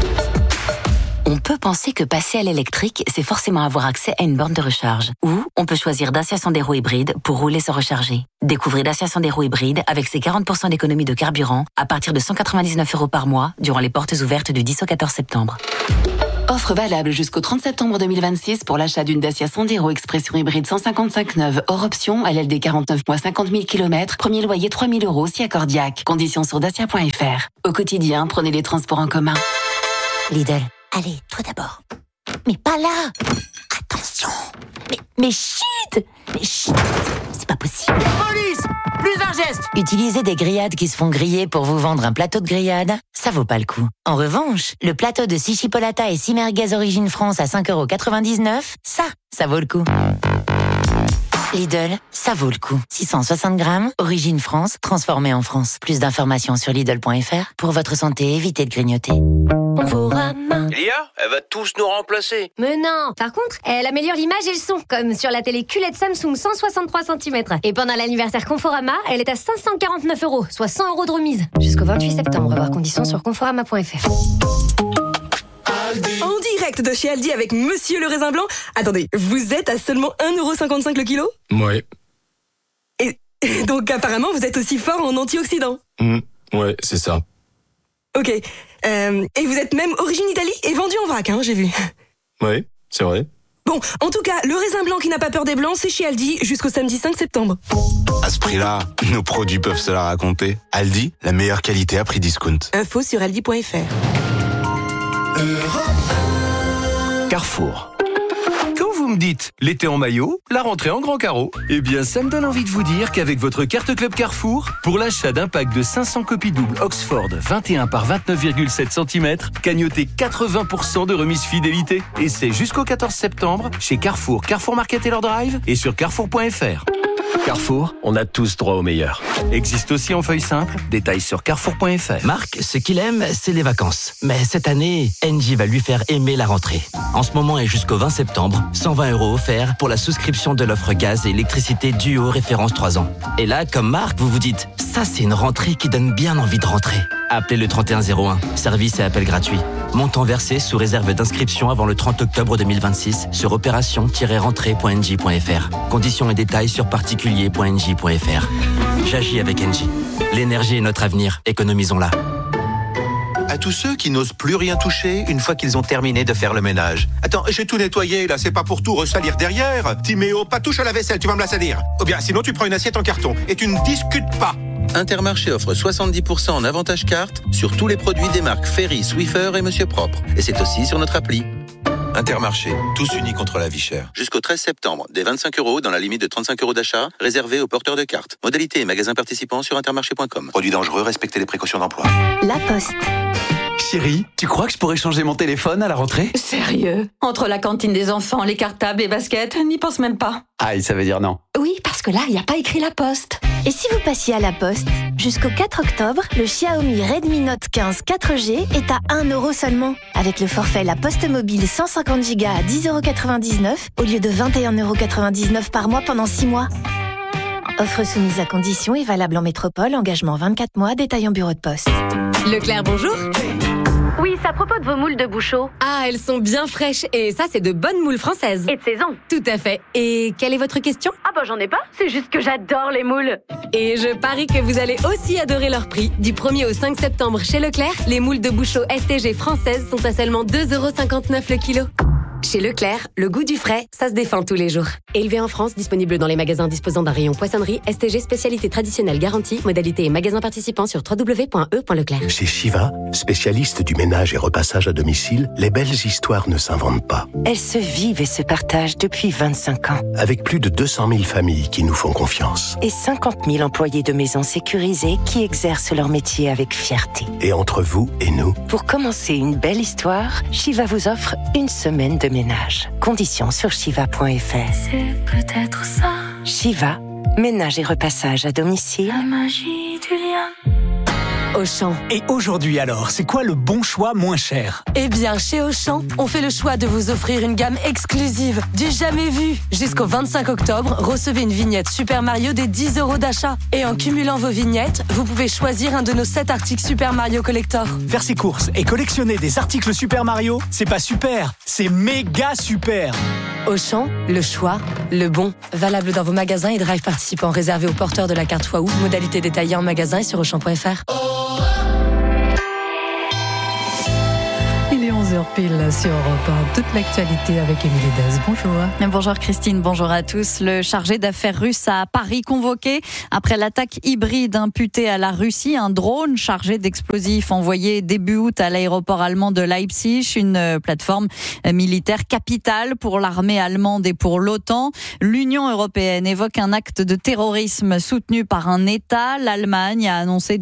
On peut penser que passer à l'électrique, c'est forcément avoir accès à une borne de recharge. Ou on peut choisir Dacia Sandero hybride pour rouler sans recharger. Découvrez Dacia Sandero hybride avec ses 40% d'économie de carburant à partir de 199 € par mois durant les portes ouvertes du 10 au 14 septembre. Offre valable jusqu'au 30 septembre 2026 pour l'achat d'une Dacia Sandero Expression hybride 155 neuve hors option, LLD 49 mois 50 000 km, premier loyer 3 000 € si accordiaque. Conditions sur dacia.fr. Au quotidien, prenez les transports en commun. Lidl, allez, toi d'abord. Mais pas là. Attention. Mais chut. C'est pas possible. Police, plus un geste. Utilisez des grillades qui se font griller pour vous vendre un plateau de grillade, ça vaut pas le coup. En revanche, le plateau de 6 chipolata et 6 merguez Origine France à 5,99 €, ça vaut le coup. Lidl, ça vaut le coup. 660 grammes, Origine France, transformé en France. Plus d'informations sur Lidl.fr. Pour votre santé, évitez de grignoter. Conforama. Elia, elle va tous nous remplacer. Mais non. Par contre, elle améliore l'image et le son, comme sur la télé QLED Samsung 163 cm. Et pendant l'anniversaire Conforama, elle est à 549 €, soit 100 € de remise. Jusqu'au 28 septembre, voir conditions sur conforama.fr. En direct de chez Aldi avec Monsieur le Raisin Blanc. Attendez, vous êtes à seulement 1,55 € le kilo ? Ouais. Et donc apparemment, vous êtes aussi fort en antioxydants. Ouais, c'est ça. Ok. Et vous êtes même origine Italie et vendu en vrac, j'ai vu. Ouais, c'est vrai. Bon, en tout cas, le raisin blanc qui n'a pas peur des blancs, c'est chez Aldi jusqu'au samedi 5 septembre. À ce prix-là, nos produits peuvent se la raconter. Aldi, la meilleure qualité à prix discount. Info sur aldi.fr. Carrefour. Quand vous me dites l'été en maillot, la rentrée en grand carreau, eh bien ça me donne envie de vous dire qu'avec votre carte Club Carrefour, pour l'achat d'un pack de 500 copies doubles Oxford 21 par 29,7 cm, cagnotez 80% de remise fidélité. Et c'est jusqu'au 14 septembre chez Carrefour, Carrefour Market et leur drive et sur carrefour.fr. Carrefour, on a tous droit au meilleur. Existe aussi en feuille simple, détails sur carrefour.fr. Marc, ce qu'il aime, c'est les vacances. Mais cette année, Engie va lui faire aimer la rentrée. En ce moment et jusqu'au 20 septembre, 120 € offerts pour la souscription de l'offre gaz et électricité Duo référence 3 ans. Et là, comme Marc, vous vous dites, ça c'est une rentrée qui donne bien envie de rentrer. Appelez le 3101, service et appel gratuit. Montant versé sous réserve d'inscription avant le 30 octobre 2026 sur opération-rentrée.engie.fr. Conditions et détails sur particulier.engie.fr. J'agis avec Engie. L'énergie est notre avenir, économisons-la. À tous ceux qui n'osent plus rien toucher une fois qu'ils ont terminé de faire le ménage. Attends, j'ai tout nettoyé là, c'est pas pour tout ressalir derrière. Timéo, pas touche à la vaisselle, tu vas me la salir. Ou bien sinon tu prends une assiette en carton et tu ne discutes pas. Intermarché offre 70% en avantage carte sur tous les produits des marques Ferry, Swiffer et Monsieur Propre. Et c'est aussi sur notre appli. Intermarché, tous unis contre la vie chère. Jusqu'au 13 septembre, des 25 € dans la limite de 35 € d'achat, réservés aux porteurs de cartes. Modalités et magasins participants sur intermarché.com. Produits dangereux, respectez les précautions d'emploi. La Poste. Chérie, tu crois que je pourrais changer mon téléphone à la rentrée ? Sérieux ? Entre la cantine des enfants, les cartables, les baskets, n'y pense même pas. Aïe, ça veut dire non. Oui, parce que là, il n'y a pas écrit La Poste. Et si vous passiez à La Poste ? Jusqu'au 4 octobre, le Xiaomi Redmi Note 15 4G est à 1 € seulement. Avec le forfait La Poste Mobile 150 Go à 10,99 € au lieu de 21,99 € par mois pendant 6 mois. Offre soumise à conditions et valable en métropole, engagement 24 mois, détail en bureau de poste. Leclerc, bonjour. Oui, c'est à propos de vos moules de Bouchot. Ah, elles sont bien fraîches et ça, c'est de bonnes moules françaises. Et de saison. Tout à fait. Et quelle est votre question? Ah bah j'en ai pas, c'est juste que j'adore les moules. Et je parie que vous allez aussi adorer leur prix. Du 1er au 5 septembre chez Leclerc, les moules de Bouchot STG françaises sont à seulement 2,59 € le kilo. Chez Leclerc, le goût du frais, ça se défend tous les jours. Élevé en France, disponible dans les magasins disposant d'un rayon poissonnerie, STG spécialité traditionnelle garantie, modalité et magasins participants sur www.e.leclerc. Chez Shiva, spécialiste du ménage et repassage à domicile, les belles histoires ne s'inventent pas. Elles se vivent et se partagent depuis 25 ans. Avec plus de 200 000 familles qui nous font confiance. Et 50 000 employés de maisons sécurisées qui exercent leur métier avec fierté. Et entre vous et nous, pour commencer une belle histoire, Shiva vous offre une semaine de ménage. Conditions sur shiva.fr. C'est peut-être ça. Shiva, ménage et repassage à domicile. La magie du lien. Auchan. Et aujourd'hui alors, c'est quoi le bon choix moins cher? Eh bien, chez Auchan, on fait le choix de vous offrir une gamme exclusive, du jamais vu. Jusqu'au 25 octobre, recevez une vignette Super Mario des 10 € d'achat. Et en cumulant vos vignettes, vous pouvez choisir un de nos 7 articles Super Mario Collector. Faire ses courses et collectionner des articles Super Mario, c'est pas super, c'est méga super. Auchan, le choix, le bon. Valable dans vos magasins et drive participants réservés aux porteurs de la carte Waouh. Modalité détaillée en magasin et sur Auchan.fr. Il est 11h pile sur Europe 1. Toute l'actualité avec Émilie Dez. Bonjour. Bonjour Christine, bonjour à tous. Le chargé d'affaires russe à Paris convoqué après l'attaque hybride imputée à la Russie. Un drone chargé d'explosifs envoyé début août à l'aéroport allemand de Leipzig, une plateforme militaire capitale pour l'armée allemande et pour l'OTAN. L'Union européenne évoque un acte de terrorisme soutenu par un État. L'Allemagne a annoncé